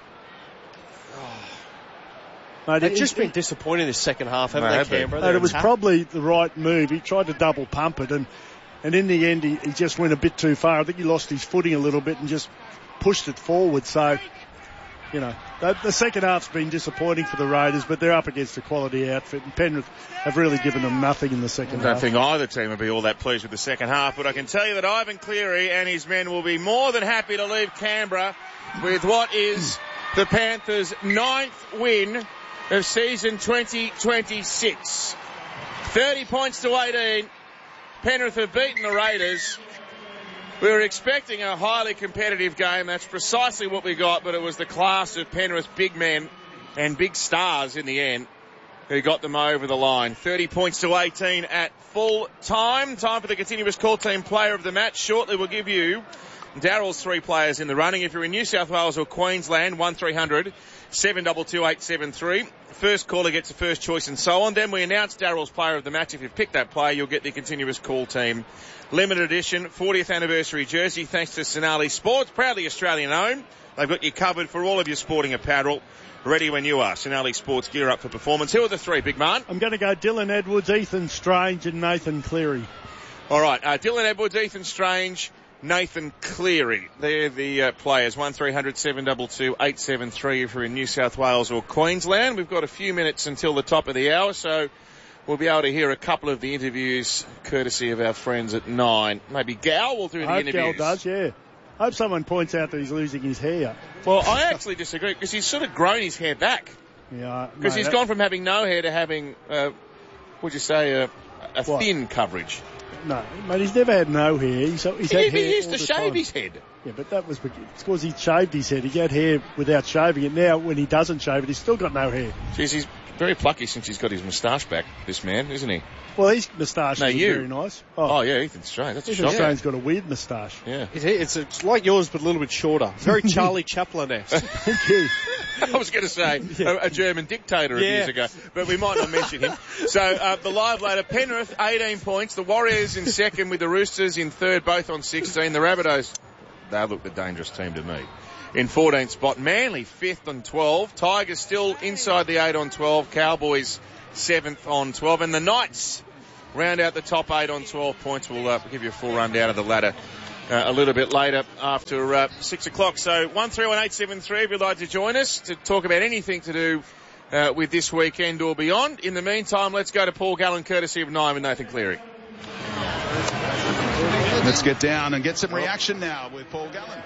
[SPEAKER 1] Mate,
[SPEAKER 5] They've
[SPEAKER 1] it-
[SPEAKER 5] just
[SPEAKER 1] it-
[SPEAKER 5] been disappointed this second half, haven't
[SPEAKER 2] They
[SPEAKER 5] they,
[SPEAKER 2] have been.
[SPEAKER 5] Canberra?
[SPEAKER 1] Mate,
[SPEAKER 5] They're
[SPEAKER 1] it was
[SPEAKER 5] attack-
[SPEAKER 1] probably the right move. He tried to double pump it, and, and in the end, he, he just went a bit too far. I think he lost his footing a little bit and just pushed it forward. So, you know, the, the second half's been disappointing for the Raiders, but they're up against a quality outfit, and Penrith have really given them nothing in the second
[SPEAKER 2] I don't
[SPEAKER 1] half.
[SPEAKER 2] think either team would be all that pleased with the second half, but I can tell you that Ivan Cleary and his men will be more than happy to leave Canberra with what is the Panthers' ninth win of season twenty twenty-six. thirty points to eighteen. Penrith have beaten the Raiders. We were expecting a highly competitive game. That's precisely what we got, but it was the class of Penrith's big men and big stars in the end who got them over the line. thirty points to eighteen at full time. Time for the continuous call team player of the match. Shortly we'll give you Darryl's three players in the running. If you're in New South Wales or Queensland, one three hundred seven two two eight seven three. First caller gets the first choice and so on. Then we announce Darryl's player of the match. If you've picked that player, you'll get the continuous call team limited edition fortieth anniversary jersey thanks to Sonali Sports, proudly Australian owned. They've got you covered for all of your sporting apparel. Ready when you are. Sonali Sports, gear up for performance. Who are the three, big man?
[SPEAKER 1] I'm going to go Dylan Edwards, Ethan Strange, and Nathan Cleary.
[SPEAKER 2] All right, uh, Dylan Edwards, Ethan Strange, Nathan Cleary. They're the uh, players. one three hundred seven two two eight seven three if you're in New South Wales or Queensland. We've got a few minutes until the top of the hour, so we'll be able to hear a couple of the interviews courtesy of our friends at nine. Maybe Gal will do the
[SPEAKER 1] I hope
[SPEAKER 2] interviews.
[SPEAKER 1] Gal does, yeah. Hope someone points out that he's losing his hair.
[SPEAKER 2] Well, I actually disagree because he's sort of grown his hair back.
[SPEAKER 1] Yeah,
[SPEAKER 2] Because
[SPEAKER 1] mate,
[SPEAKER 2] he's
[SPEAKER 1] that-
[SPEAKER 2] gone from having no hair to having, uh, would you say, a, a
[SPEAKER 1] What?
[SPEAKER 2] thin coverage.
[SPEAKER 1] No, mate, he's never had no hair. He's, he's
[SPEAKER 2] He,
[SPEAKER 1] had
[SPEAKER 2] he
[SPEAKER 1] hair
[SPEAKER 2] used
[SPEAKER 1] all
[SPEAKER 2] to
[SPEAKER 1] the
[SPEAKER 2] shave
[SPEAKER 1] time.
[SPEAKER 2] his head.
[SPEAKER 1] Yeah, but that was because he shaved his head. He had hair without shaving it. Now, when he doesn't shave it, he's still got no hair.
[SPEAKER 2] Jeez, he's very plucky since he's got his moustache back, this man, isn't he?
[SPEAKER 1] Well, his moustache
[SPEAKER 2] No,
[SPEAKER 1] is
[SPEAKER 2] you.
[SPEAKER 1] very nice.
[SPEAKER 2] Oh, yeah, Ethan Strain. That's a
[SPEAKER 1] Ethan
[SPEAKER 2] shock.
[SPEAKER 1] Strain's got a weird moustache.
[SPEAKER 2] Yeah.
[SPEAKER 5] It, it's, it's like yours, but a little bit shorter. Very Charlie Chaplin-esque.
[SPEAKER 1] Thank you.
[SPEAKER 2] I was going to say a, a German dictator
[SPEAKER 5] Yeah.
[SPEAKER 2] years ago, but we might not mention him. So uh, the live later, Penrith eighteen points, the Warriors in second with the Roosters in third, both on sixteen. The Rabbitohs, they look the dangerous team to me. In fourteenth spot, Manly fifth on twelve, Tigers still inside the eight on twelve, Cowboys seventh on twelve, and the Knights round out the top eight on twelve points. We'll uh, give you a full rundown of the ladder uh, a little bit later after uh, six o'clock. So one three one eight seven three if you'd like to join us to talk about anything to do uh, with this weekend or beyond. In the meantime, let's go to Paul Gallen, courtesy of Nine with Nathan Cleary.
[SPEAKER 7] Let's get down and get some reaction now with Paul Gallen.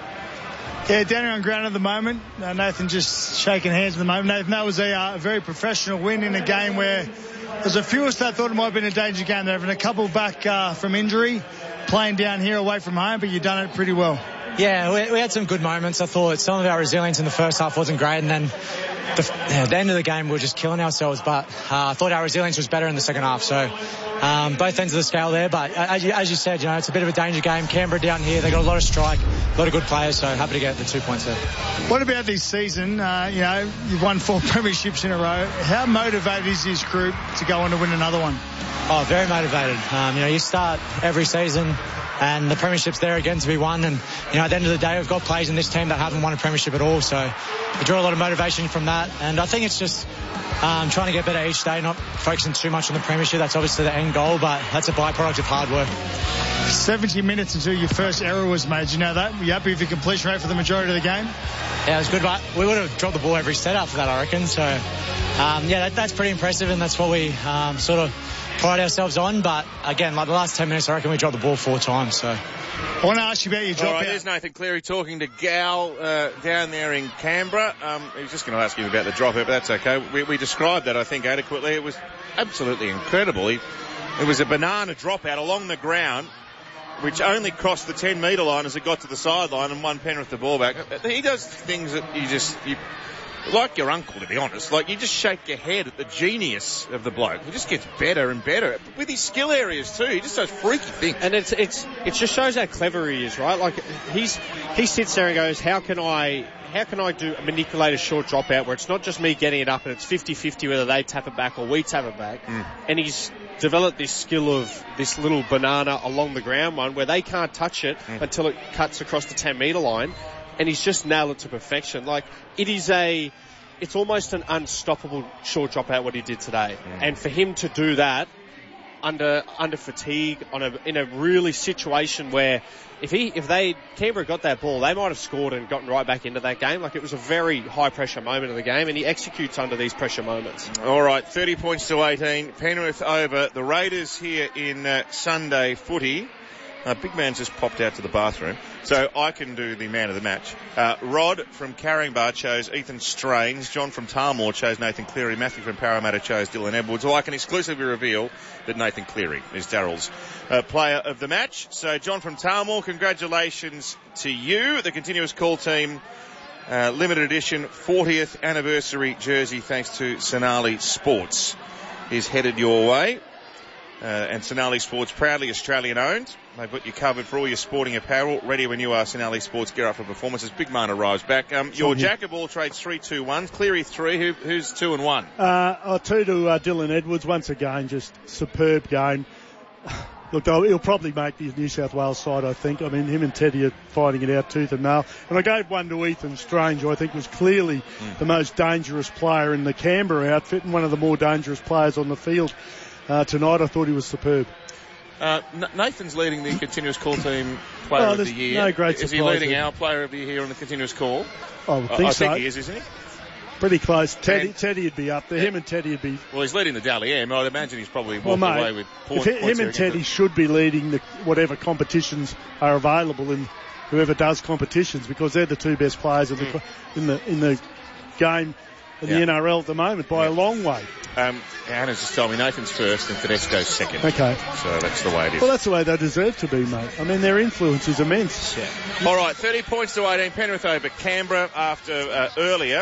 [SPEAKER 8] Yeah, down here on ground at the moment. Uh, Nathan just shaking hands at the moment. Nathan, that was a, uh, a very professional win in a game where there's a few of us that thought it might have been a danger game. They're having a couple back uh, from injury, playing down here away from home, but you've done it pretty well.
[SPEAKER 9] Yeah, we, we had some good moments. I thought some of our resilience in the first half wasn't great, and then the, yeah, the end of the game we were just killing ourselves, but uh, I thought our resilience was better in the second half. So um, both ends of the scale there, but as you, as you said, you know, it's a bit of a danger game. Canberra down here, they got a lot of strike, a lot of good players, so happy to get the two points there.
[SPEAKER 8] What about this season? Uh, you know, you've won four premierships in a row. How motivated is this group to go on to win another one?
[SPEAKER 9] Oh, very motivated. Um, you know, you start every season and the premiership's there again to be won, and you know, at the end of the day we've got players in this team that haven't won a premiership at all, so you draw a lot of motivation from that, and I think it's just um, trying to get better each day, not focusing too much on the premiership. That's obviously the end goal, but that's a byproduct of hard work.
[SPEAKER 8] seventy minutes until your first error was made. You know that? Were you happy with your completion rate for the majority of the game?
[SPEAKER 9] Yeah, it was good, but we would have dropped the ball every set after that, I reckon, so um, yeah, that, that's pretty impressive, and that's what we um, sort of pride ourselves on, but again, like the last ten minutes, I reckon we dropped the ball four times, so.
[SPEAKER 8] I want to ask you about your dropout.
[SPEAKER 2] All right, there's Nathan Cleary talking to Gal uh, down there in Canberra. Um, he was just going to ask him about the dropout, but that's okay. We, we described that, I think, adequately. It was absolutely incredible. He, it was a banana dropout along the ground, which only crossed the ten metre line as it got to the sideline and won Penrith the ball back. He does things that you just... You, like your uncle, to be honest. Like, you just shake your head at the genius of the bloke. He just gets better and better. With his skill areas, too. He just does freaky things.
[SPEAKER 5] And it's it's it just shows how clever he is, right? Like, he's he sits there and goes, how can I... How can I do manipulate a short dropout where it's not just me getting it up and it's fifty-fifty whether they tap it back or we tap it back? Mm. And he's developed this skill of this little banana along the ground one where they can't touch it mm. until it cuts across the ten metre line. And he's just nailed it to perfection. Like, it is a, it's almost an unstoppable short dropout what he did today. Mm. And for him to do that under under fatigue on a in a really situation where if he if they Canberra got that ball, they might have scored and gotten right back into that game. Like, it was a very high pressure moment of the game, and he executes under these pressure moments.
[SPEAKER 2] All right, thirty points to eighteen. Penrith over the Raiders here in uh, Sunday footy. Uh, big man just popped out to the bathroom, so I can do the man of the match. Uh, Rod from Caringbah chose Ethan Strains. John from Tarmore chose Nathan Cleary. Matthew from Parramatta chose Dylan Edwards. Well, I can exclusively reveal that Nathan Cleary is Darryl's uh, player of the match. So, John from Tarmore, congratulations to you. The continuous call team uh, limited edition fortieth anniversary jersey, thanks to Sonali Sports, is headed your way. Uh, and Sonali Sports, proudly Australian owned. They've got you covered for all your sporting apparel. Ready when you are. Sonali Sports, gear up for performances. Big man arrives back. Um, your jack of all trades, three two one. Cleary three. Who, who's two and one?
[SPEAKER 1] Uh, oh, two to uh, Dylan Edwards. Once again, just superb game. Look, he'll probably make the New South Wales side, I think. I mean, him and Teddy are fighting it out tooth and nail. And I gave one to Ethan Strange, who I think was clearly mm. the most dangerous player in the Canberra outfit and one of the more dangerous players on the field. Uh, tonight, I thought he was superb.
[SPEAKER 2] Uh, Nathan's leading the continuous call team player
[SPEAKER 1] oh,
[SPEAKER 2] of the year.
[SPEAKER 1] No great
[SPEAKER 2] is he leading there. Our player of the year on the continuous call?
[SPEAKER 1] I would think
[SPEAKER 2] I, I
[SPEAKER 1] so.
[SPEAKER 2] think he is, isn't he?
[SPEAKER 1] Pretty close. Teddy,
[SPEAKER 2] and,
[SPEAKER 1] Teddy would be up there. Him and Teddy would be.
[SPEAKER 2] Well, he's leading the Dally M. I'd imagine he's probably walking
[SPEAKER 1] well, mate,
[SPEAKER 2] away with point,
[SPEAKER 1] if he,
[SPEAKER 2] points.
[SPEAKER 1] Him and Teddy should be leading the whatever competitions are available in whoever does competitions, because they're the two best players in the mm. in the in the game. In yeah. the N R L at the moment by yeah. a long way.
[SPEAKER 2] Um, Hannah's just told me Nathan's first and Tedesco's second.
[SPEAKER 1] Okay.
[SPEAKER 2] So that's the way it is.
[SPEAKER 1] Well, that's the way they deserve to be, mate. I mean, their influence is immense.
[SPEAKER 2] Yeah. All right, thirty points to eighteen. Penrith over Canberra after uh, earlier.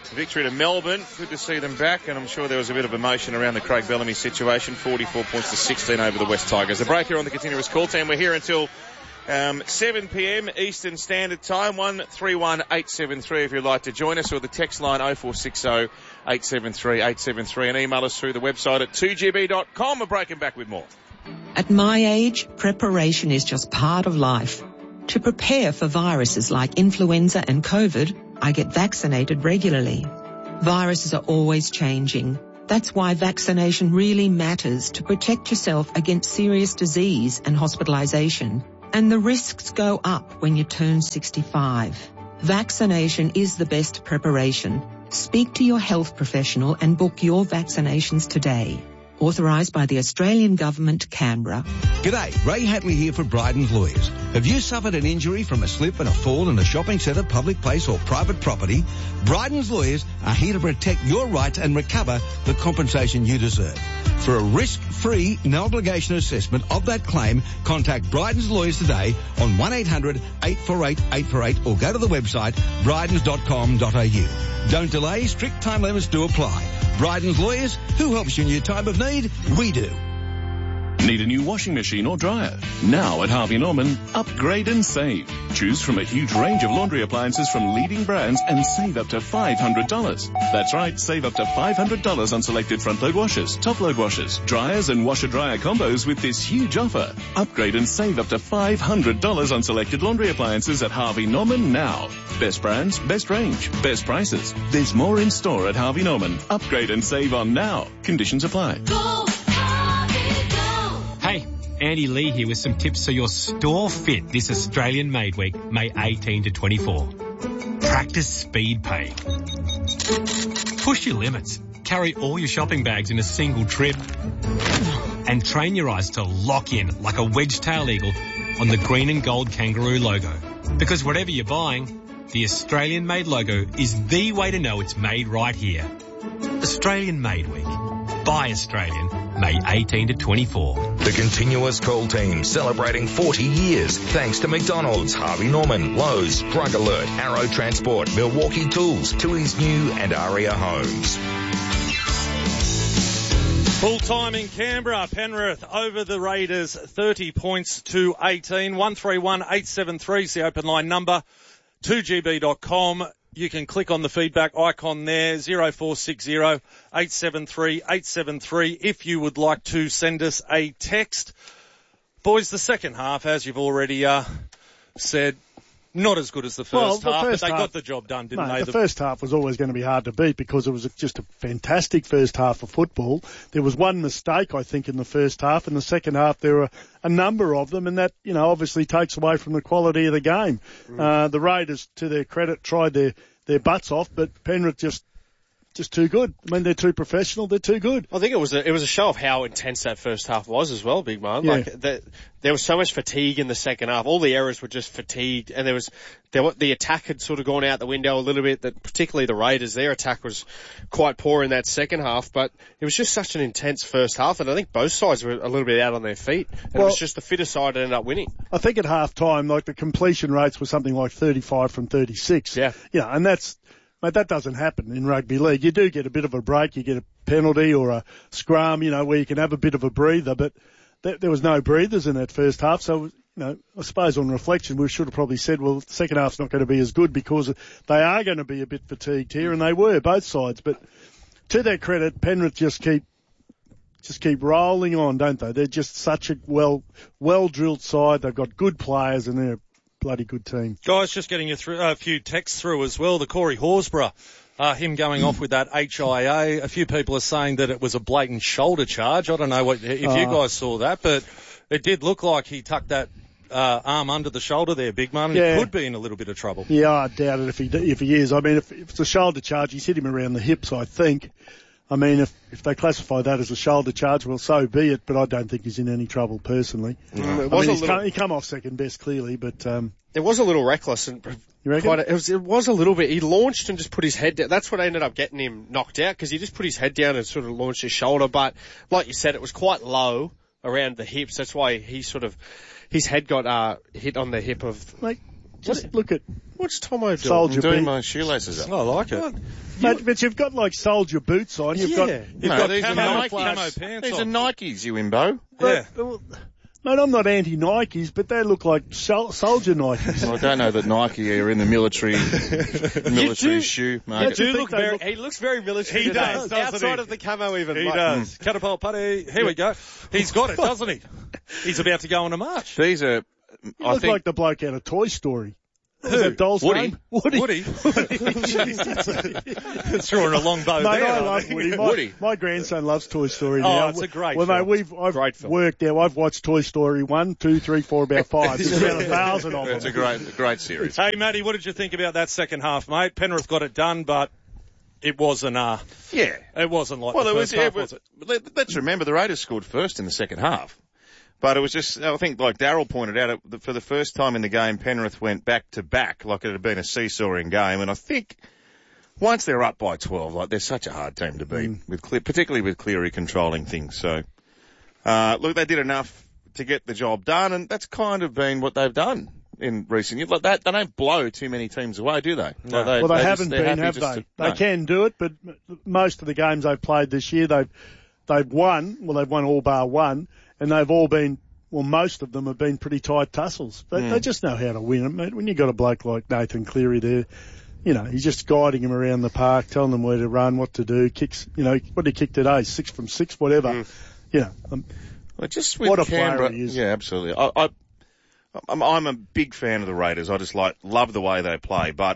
[SPEAKER 2] victory to Melbourne. Good to see them back, and I'm sure there was a bit of emotion around the Craig Bellamy situation. forty-four points to sixteen over the West Tigers. A break here on the continuous call team. We're here until um, seven p.m. Eastern Standard Time. one three one eight seven three if you'd like to join us, or the text line oh four six oh eight seven three eight seven three, and email us through the website at two g b dot com. We're breaking back with more.
[SPEAKER 10] At my age, preparation is just part of life. To prepare for viruses like influenza and COVID, I get vaccinated regularly. Viruses are always changing. That's why vaccination really matters, to protect yourself against serious disease and hospitalization. And the risks go up when you turn sixty-five. Vaccination is the best preparation. Speak to your health professional and book your vaccinations today. Authorised by the Australian Government, Canberra.
[SPEAKER 11] G'day, Ray Hatley here for Bryden's Lawyers. Have you suffered an injury from a slip and a fall in a shopping centre, public place or private property? Bryden's Lawyers are here to protect your rights and recover the compensation you deserve. For a risk-free, no-obligation assessment of that claim, contact Bryden's Lawyers today on one eight hundred eight four eight eight four eight or go to the website brydens dot com dot a u. Don't delay, strict time limits do apply. Bryden's Lawyers, who helps you in your time of need? We do.
[SPEAKER 12] Need a new washing machine or dryer? Now at Harvey Norman, upgrade and save. Choose from a huge range of laundry appliances from leading brands and save up to five hundred dollars. That's right, save up to five hundred dollars on selected front-load washers, top-load washers, dryers and washer-dryer combos with this huge offer. Upgrade and save up to five hundred dollars on selected laundry appliances at Harvey Norman now. Best brands, best range, best prices. There's more in store at Harvey Norman. Upgrade and save on now. Conditions apply.
[SPEAKER 13] Go! Hey, Andy Lee here with some tips so your store fit this Australian Made Week, May eighteenth to twenty-four. Practice speed pay. Push your limits. Carry all your shopping bags in a single trip. And train your eyes to lock in like a wedge-tail eagle on the green and gold kangaroo logo. Because whatever you're buying, the Australian Made logo is the way to know it's made right here. Australian Made Week. Buy Australian, May eighteenth to twenty-four.
[SPEAKER 14] The Continuous Call Team celebrating forty years thanks to McDonald's, Harvey Norman, Lowe's, Drug Alert, Arrow Transport, Milwaukee Tools, Tui's New and Aria Homes.
[SPEAKER 1] Full time in Canberra. Penrith over the Raiders, thirty points to eighteen. one three one eight seven three is the open line number. two g b dot com. You can click on the feedback icon there, oh four six oh eight seven three eight seven three, if you would like to send us a text. Boys, the second half, as you've already uh, said, not as good as the first
[SPEAKER 15] well, the
[SPEAKER 1] half,
[SPEAKER 15] first
[SPEAKER 1] but they
[SPEAKER 15] half,
[SPEAKER 1] got the job done, didn't
[SPEAKER 15] mate,
[SPEAKER 1] they?
[SPEAKER 15] The,
[SPEAKER 1] the
[SPEAKER 15] first half was always going to be hard to beat because it was just a fantastic first half of football. There was one mistake, I think, in the first half. In the second half, there were a number of them, and that, you know, obviously takes away from the quality of the game. Mm. Uh, the Raiders, to their credit, tried their, their butts off, but Penrith just just too good. I mean, they're too professional. They're too good.
[SPEAKER 5] I think it was a, it was a show of how intense that first half was as well, Big Man.
[SPEAKER 15] Yeah.
[SPEAKER 5] Like the, there was so much fatigue in the second half. All the errors were just fatigued, and there was there were, the attack had sort of gone out the window a little bit. That particularly the Raiders, their attack was quite poor in that second half. But it was just such an intense first half, and I think both sides were a little bit out on their feet. And well, it was just the fitter side that ended up winning.
[SPEAKER 15] I think at half time, like the completion rates were something like thirty-five from thirty-six.
[SPEAKER 5] Yeah,
[SPEAKER 15] yeah, and that's. Mate, that doesn't happen in rugby league. You do get a bit of a break. You get a penalty or a scrum, you know, where you can have a bit of a breather. But th- there was no breathers in that first half. So, you know, I suppose on reflection, we should have probably said, well, the second half's not going to be as good because they are going to be a bit fatigued here, and they were, both sides. But to their credit, Penrith just keep just keep rolling on, don't they? They're just such a well, well-drilled side. They've got good players, and they're bloody good team.
[SPEAKER 1] Guys, just getting a, th- a few texts through as well. The Corey Horsburgh, uh, him going off with that H I A. A few people are saying that it was a blatant shoulder charge. I don't know what if uh, you guys saw that, but it did look like he tucked that uh, arm under the shoulder there, Big Man.
[SPEAKER 15] Yeah.
[SPEAKER 1] He could be in a little bit of trouble.
[SPEAKER 15] Yeah, I doubt it if he if he is. I mean, if, if it's a shoulder charge, he's hit him around the hips, I think. I mean, if, if they classify that as a shoulder charge, well, so be it, but I don't think he's in any trouble personally.
[SPEAKER 5] No.
[SPEAKER 15] I
[SPEAKER 5] It was
[SPEAKER 15] mean,
[SPEAKER 5] a
[SPEAKER 15] he's
[SPEAKER 5] little...
[SPEAKER 15] come, he come off second best, clearly, but... Um,
[SPEAKER 5] it was a little reckless. and
[SPEAKER 15] you reckon?
[SPEAKER 5] quite a, it, was, it was a little bit. He launched and just put his head down. That's what ended up getting him knocked out, because he just put his head down and sort of launched his shoulder. But, like you said, it was quite low around the hips. That's why he sort of... His head got uh, hit on the hip of...
[SPEAKER 15] Like, Just look at
[SPEAKER 5] what's Tomo doing?
[SPEAKER 15] Soldier
[SPEAKER 2] I'm doing
[SPEAKER 15] boot.
[SPEAKER 2] my shoelaces up.
[SPEAKER 16] I like it.
[SPEAKER 15] But, but you've got like soldier boots on. You've
[SPEAKER 16] Yeah.
[SPEAKER 15] got
[SPEAKER 16] You've
[SPEAKER 2] No,
[SPEAKER 16] got
[SPEAKER 2] these are
[SPEAKER 16] camo,
[SPEAKER 2] Nikes.
[SPEAKER 16] camo pants
[SPEAKER 2] These are
[SPEAKER 16] on.
[SPEAKER 2] Nikes, you imbo.
[SPEAKER 16] Yeah.
[SPEAKER 15] But, mate, I'm not anti-Nikes, but they look like sol- soldier Nikes.
[SPEAKER 2] Well, I don't know that Nike are in the military military
[SPEAKER 5] do-
[SPEAKER 2] shoe
[SPEAKER 5] You
[SPEAKER 2] market.
[SPEAKER 5] do
[SPEAKER 15] think
[SPEAKER 5] look
[SPEAKER 15] they
[SPEAKER 5] very,
[SPEAKER 15] look-
[SPEAKER 5] he looks very military
[SPEAKER 16] He
[SPEAKER 5] today.
[SPEAKER 16] does, doesn't
[SPEAKER 5] Outside
[SPEAKER 16] he?
[SPEAKER 5] of the camo even.
[SPEAKER 16] He
[SPEAKER 5] like-
[SPEAKER 16] does. Catapult putty. Here we go. He's got it, doesn't he? He's about to go on a march.
[SPEAKER 2] These are,
[SPEAKER 15] You
[SPEAKER 2] I
[SPEAKER 15] look
[SPEAKER 2] think,
[SPEAKER 15] like the bloke out of Toy Story. What
[SPEAKER 16] Who?
[SPEAKER 15] was that doll's
[SPEAKER 2] Woody.
[SPEAKER 15] name? Woody.
[SPEAKER 16] Woody. Jeez, drawing a long bow
[SPEAKER 15] Mate,
[SPEAKER 16] there.
[SPEAKER 15] I
[SPEAKER 16] aren't
[SPEAKER 15] love
[SPEAKER 16] they?
[SPEAKER 15] Woody. My,
[SPEAKER 2] Woody.
[SPEAKER 15] my grandson loves Toy Story
[SPEAKER 16] Oh,
[SPEAKER 15] now.
[SPEAKER 16] it's a great
[SPEAKER 15] well,
[SPEAKER 16] film.
[SPEAKER 15] mate, we've I've
[SPEAKER 5] Great film.
[SPEAKER 15] worked now. I've watched Toy Story one, two, three, four, about five. There's about a thousand of them.
[SPEAKER 2] it's a great, a great series.
[SPEAKER 16] Hey, Matty, what did you think about that second half, mate? Penrith got it done, but it wasn't, uh,
[SPEAKER 2] Yeah.
[SPEAKER 16] it wasn't like
[SPEAKER 2] Well,
[SPEAKER 16] the
[SPEAKER 2] it was,
[SPEAKER 16] first
[SPEAKER 2] yeah,
[SPEAKER 16] half,
[SPEAKER 2] but
[SPEAKER 16] was it?
[SPEAKER 2] let- let's remember the Raiders scored first in the second half. But it was just, I think, like Darryl pointed out, it, for the first time in the game, Penrith went back to back, like it had been a seesawing game. And I think once they're up by twelve, like they're such a hard team to beat, with Cle- particularly with Cleary controlling things. So, uh, look, they did enough to get the job done, and that's kind of been what they've done in recent years. Like that, they don't blow too many teams away, do they?
[SPEAKER 16] No.
[SPEAKER 2] Like they
[SPEAKER 15] Well, they,
[SPEAKER 2] just-
[SPEAKER 15] haven't
[SPEAKER 2] they're
[SPEAKER 15] been,
[SPEAKER 2] happy
[SPEAKER 15] have
[SPEAKER 2] just
[SPEAKER 15] they?
[SPEAKER 2] to-
[SPEAKER 15] They
[SPEAKER 2] no.
[SPEAKER 15] can do it, but m- most of the games they've played this year, they've they've won. Well, they've won all bar one, and they've all been. Well, most of them have been pretty tight tussles. They,
[SPEAKER 2] Mm.
[SPEAKER 15] they just know how to win them, mate. When you've got a bloke like Nathan Cleary there, you know, he's just guiding them around the park, telling them where to run, what to do, kicks, you know, what did he kick today? Six from six, whatever.
[SPEAKER 2] Mm.
[SPEAKER 15] You know, um,
[SPEAKER 2] Well, just with
[SPEAKER 15] what a
[SPEAKER 2] Canberra,
[SPEAKER 15] player he is.
[SPEAKER 2] yeah, absolutely. I, I, I'm, I'm a big fan of the Raiders. I just like love the way they play. But,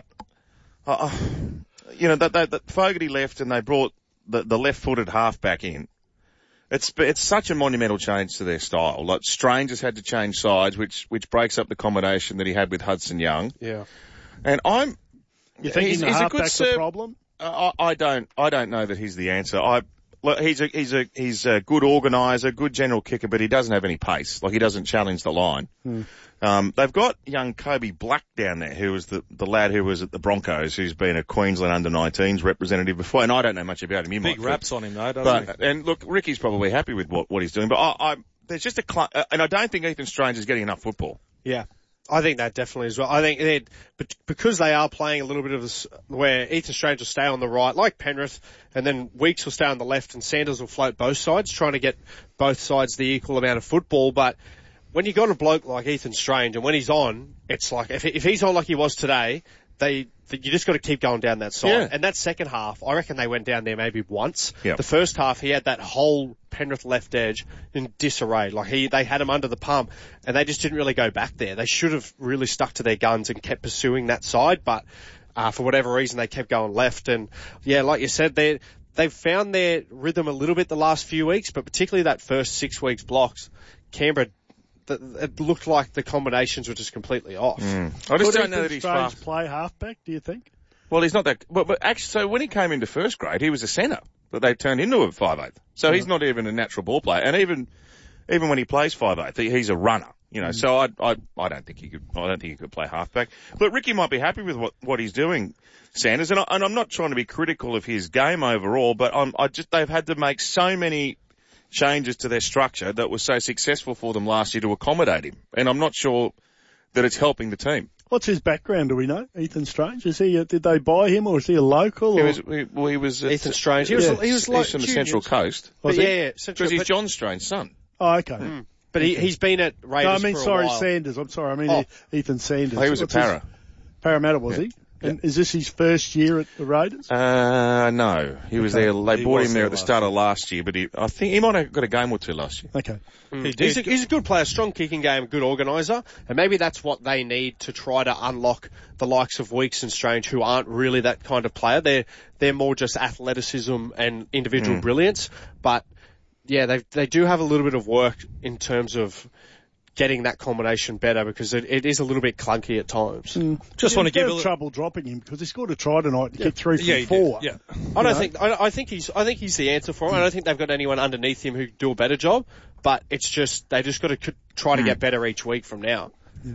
[SPEAKER 2] uh, you know, that, that, that Fogarty left and they brought the, the left-footed halfback in. It's it's such a monumental change to their style. Like Strange has had to change sides, which which breaks up the combination that he had with Hudson Young.
[SPEAKER 5] Yeah.
[SPEAKER 2] And I'm.
[SPEAKER 15] You think
[SPEAKER 2] he's,
[SPEAKER 15] the
[SPEAKER 2] he's a good
[SPEAKER 15] halfback's the
[SPEAKER 2] serve.
[SPEAKER 15] problem?
[SPEAKER 2] I, I don't. I don't know that he's the answer. I. Look, he's a he's a he's a good organiser, good general kicker, but he doesn't have any pace. Like he doesn't challenge the line.
[SPEAKER 15] Hmm.
[SPEAKER 2] Um, they've got young Kobe Black down there, who was the the lad who was at the Broncos, who's been a Queensland under nineteens representative before, and I don't know much about him. You
[SPEAKER 16] Big
[SPEAKER 2] might
[SPEAKER 16] raps on him, though, doesn't
[SPEAKER 2] but, and look, Ricky's probably happy with what what he's doing, but I, I there's just a cl- uh, and I don't think Ethan Strange is getting enough football.
[SPEAKER 5] Yeah. I think that definitely as well. I think they, but because they are playing a little bit of this, where Ethan Strange will stay on the right, like Penrith, and then Weeks will stay on the left, and Sanders will float both sides, trying to get both sides the equal amount of football. But when you got a bloke like Ethan Strange, and when he's on, it's like if if he's on like he was today, they you just got to keep going down that side.
[SPEAKER 2] Yeah.
[SPEAKER 5] And that second half, I reckon they went down there maybe once.
[SPEAKER 2] Yep.
[SPEAKER 5] The first half, he had that whole Penrith left edge in disarray. Like he, they had him under the pump, and they just didn't really go back there. They should have really stuck to their guns and kept pursuing that side, but uh, for whatever reason, they kept going left. And yeah, like you said, they they've found their rhythm a little bit the last few weeks, but particularly that first six weeks blocks, Canberra. th- It looked like the combinations were just completely off.
[SPEAKER 2] Mm. I just
[SPEAKER 15] Could
[SPEAKER 2] don't know
[SPEAKER 15] Ethan
[SPEAKER 2] that he's
[SPEAKER 15] Strange
[SPEAKER 2] fast.
[SPEAKER 15] play halfback, do you think?
[SPEAKER 2] Well, he's not that. But, but actually, so when he came into first grade, he was a centre, but they turned into a five eighth. So he's not even a natural ball player, and even even when he plays five eighth, he, he's a runner. You know, so I I I don't think he could. I don't think he could play halfback. But Ricky might be happy with what what he's doing, Sanders, and I, and I'm not trying to be critical of his game overall, but I'm I just they've had to make so many changes to their structure that was so successful for them last year to accommodate him, and I'm not sure that it's helping the team.
[SPEAKER 15] What's his background? Do we know? Ethan Strange? Is he? A, did they buy him, or is he a local?
[SPEAKER 2] He
[SPEAKER 15] or?
[SPEAKER 2] was, he, well, he was
[SPEAKER 5] Ethan Strange. He was,
[SPEAKER 15] Yeah.
[SPEAKER 5] he was
[SPEAKER 2] he's
[SPEAKER 5] like
[SPEAKER 2] from the
[SPEAKER 5] juniors.
[SPEAKER 2] Central Coast.
[SPEAKER 15] Was
[SPEAKER 5] But
[SPEAKER 15] he?
[SPEAKER 5] yeah, yeah, Central,
[SPEAKER 2] Because he's
[SPEAKER 5] but,
[SPEAKER 2] John Strange's son.
[SPEAKER 15] Oh, okay.
[SPEAKER 5] mm, but he, he's been at Raiders
[SPEAKER 15] No, I mean,
[SPEAKER 5] for a
[SPEAKER 15] sorry,
[SPEAKER 5] while.
[SPEAKER 15] Sanders. I'm sorry. I mean,
[SPEAKER 5] Oh.
[SPEAKER 15] Ethan Sanders.
[SPEAKER 2] Oh, he was
[SPEAKER 15] What's
[SPEAKER 2] a
[SPEAKER 15] his-
[SPEAKER 2] para.
[SPEAKER 15] Parramatta, was
[SPEAKER 2] Yeah.
[SPEAKER 15] he? And is this his first year at the Raiders?
[SPEAKER 2] Uh, no. He was
[SPEAKER 15] Okay.
[SPEAKER 2] there, they
[SPEAKER 16] He
[SPEAKER 2] bought
[SPEAKER 16] was
[SPEAKER 2] him
[SPEAKER 16] there
[SPEAKER 2] there at the
[SPEAKER 16] last
[SPEAKER 2] start of last year, but he, I think he might have got a game or two last year.
[SPEAKER 15] Okay.
[SPEAKER 5] Mm. He's, a, he's a good player, strong kicking game, good organiser, and maybe that's what they need to try to unlock the likes of Weeks and Strange, who aren't really that kind of player. They're they're more just athleticism and individual
[SPEAKER 2] Mm.
[SPEAKER 5] brilliance, but yeah, they they do have a little bit of work in terms of getting that combination better, because it, it is a little bit clunky at times.
[SPEAKER 16] Just
[SPEAKER 15] Yeah,
[SPEAKER 16] want to give
[SPEAKER 15] have
[SPEAKER 16] a li-
[SPEAKER 15] trouble dropping him because he scored a try tonight and kicked three from
[SPEAKER 16] Yeah, he did,
[SPEAKER 15] four.
[SPEAKER 16] yeah.
[SPEAKER 5] I don't
[SPEAKER 15] know?
[SPEAKER 5] think I, I think he's I think he's the answer for him. I don't think they've got anyone underneath him who can do a better job, but it's just they just got to c- try to get better each week from now.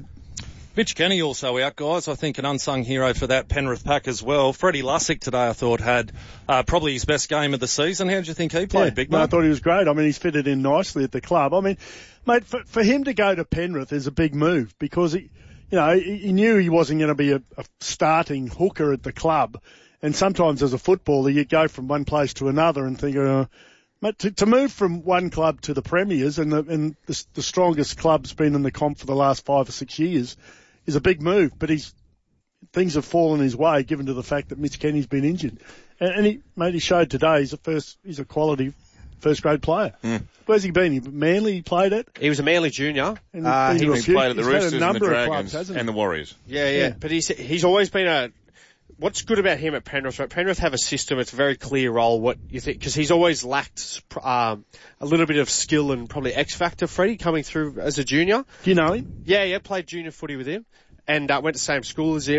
[SPEAKER 16] Mitch Kenny also out, guys. I think an unsung hero for that Penrith pack as well. Freddie Lussick today, I thought, had uh, probably his best game of the season. How did you think he played,
[SPEAKER 15] Yeah,
[SPEAKER 16] Big
[SPEAKER 15] no,
[SPEAKER 16] Man?
[SPEAKER 15] I thought he was great. I mean, he's fitted in nicely at the club. I mean, mate, for, for him to go to Penrith is a big move because he, you know, he, he knew he wasn't going to be a, a starting hooker at the club. And sometimes as a footballer, you go from one place to another and think, uh, mate, to, to move from one club to the Premiers and, the, and the, the strongest club's been in the comp for the last five or six years is a big move. But he's, things have fallen his way given to the fact that Mitch Kenny's been injured. And, and he, mate, he showed today he's a first, he's a quality first grade player.
[SPEAKER 2] Mm.
[SPEAKER 15] Where's he been? He, Manly he played at?
[SPEAKER 5] He was a Manly junior.
[SPEAKER 15] And
[SPEAKER 5] uh,
[SPEAKER 15] he,
[SPEAKER 5] he
[SPEAKER 2] He played at the Roosters and the
[SPEAKER 15] clubs,
[SPEAKER 2] Dragons and the Warriors.
[SPEAKER 5] Yeah, yeah,
[SPEAKER 15] Yeah.
[SPEAKER 5] But he's he's always been a. What's good about him at Penrith? Right? Penrith have a system. It's a very clear role. What you think? Because he's always lacked um, a little bit of skill and probably X factor. Freddie coming through as a junior.
[SPEAKER 15] Do you know him?
[SPEAKER 5] Yeah, yeah. Played junior footy with him, and uh, went to the same school as him.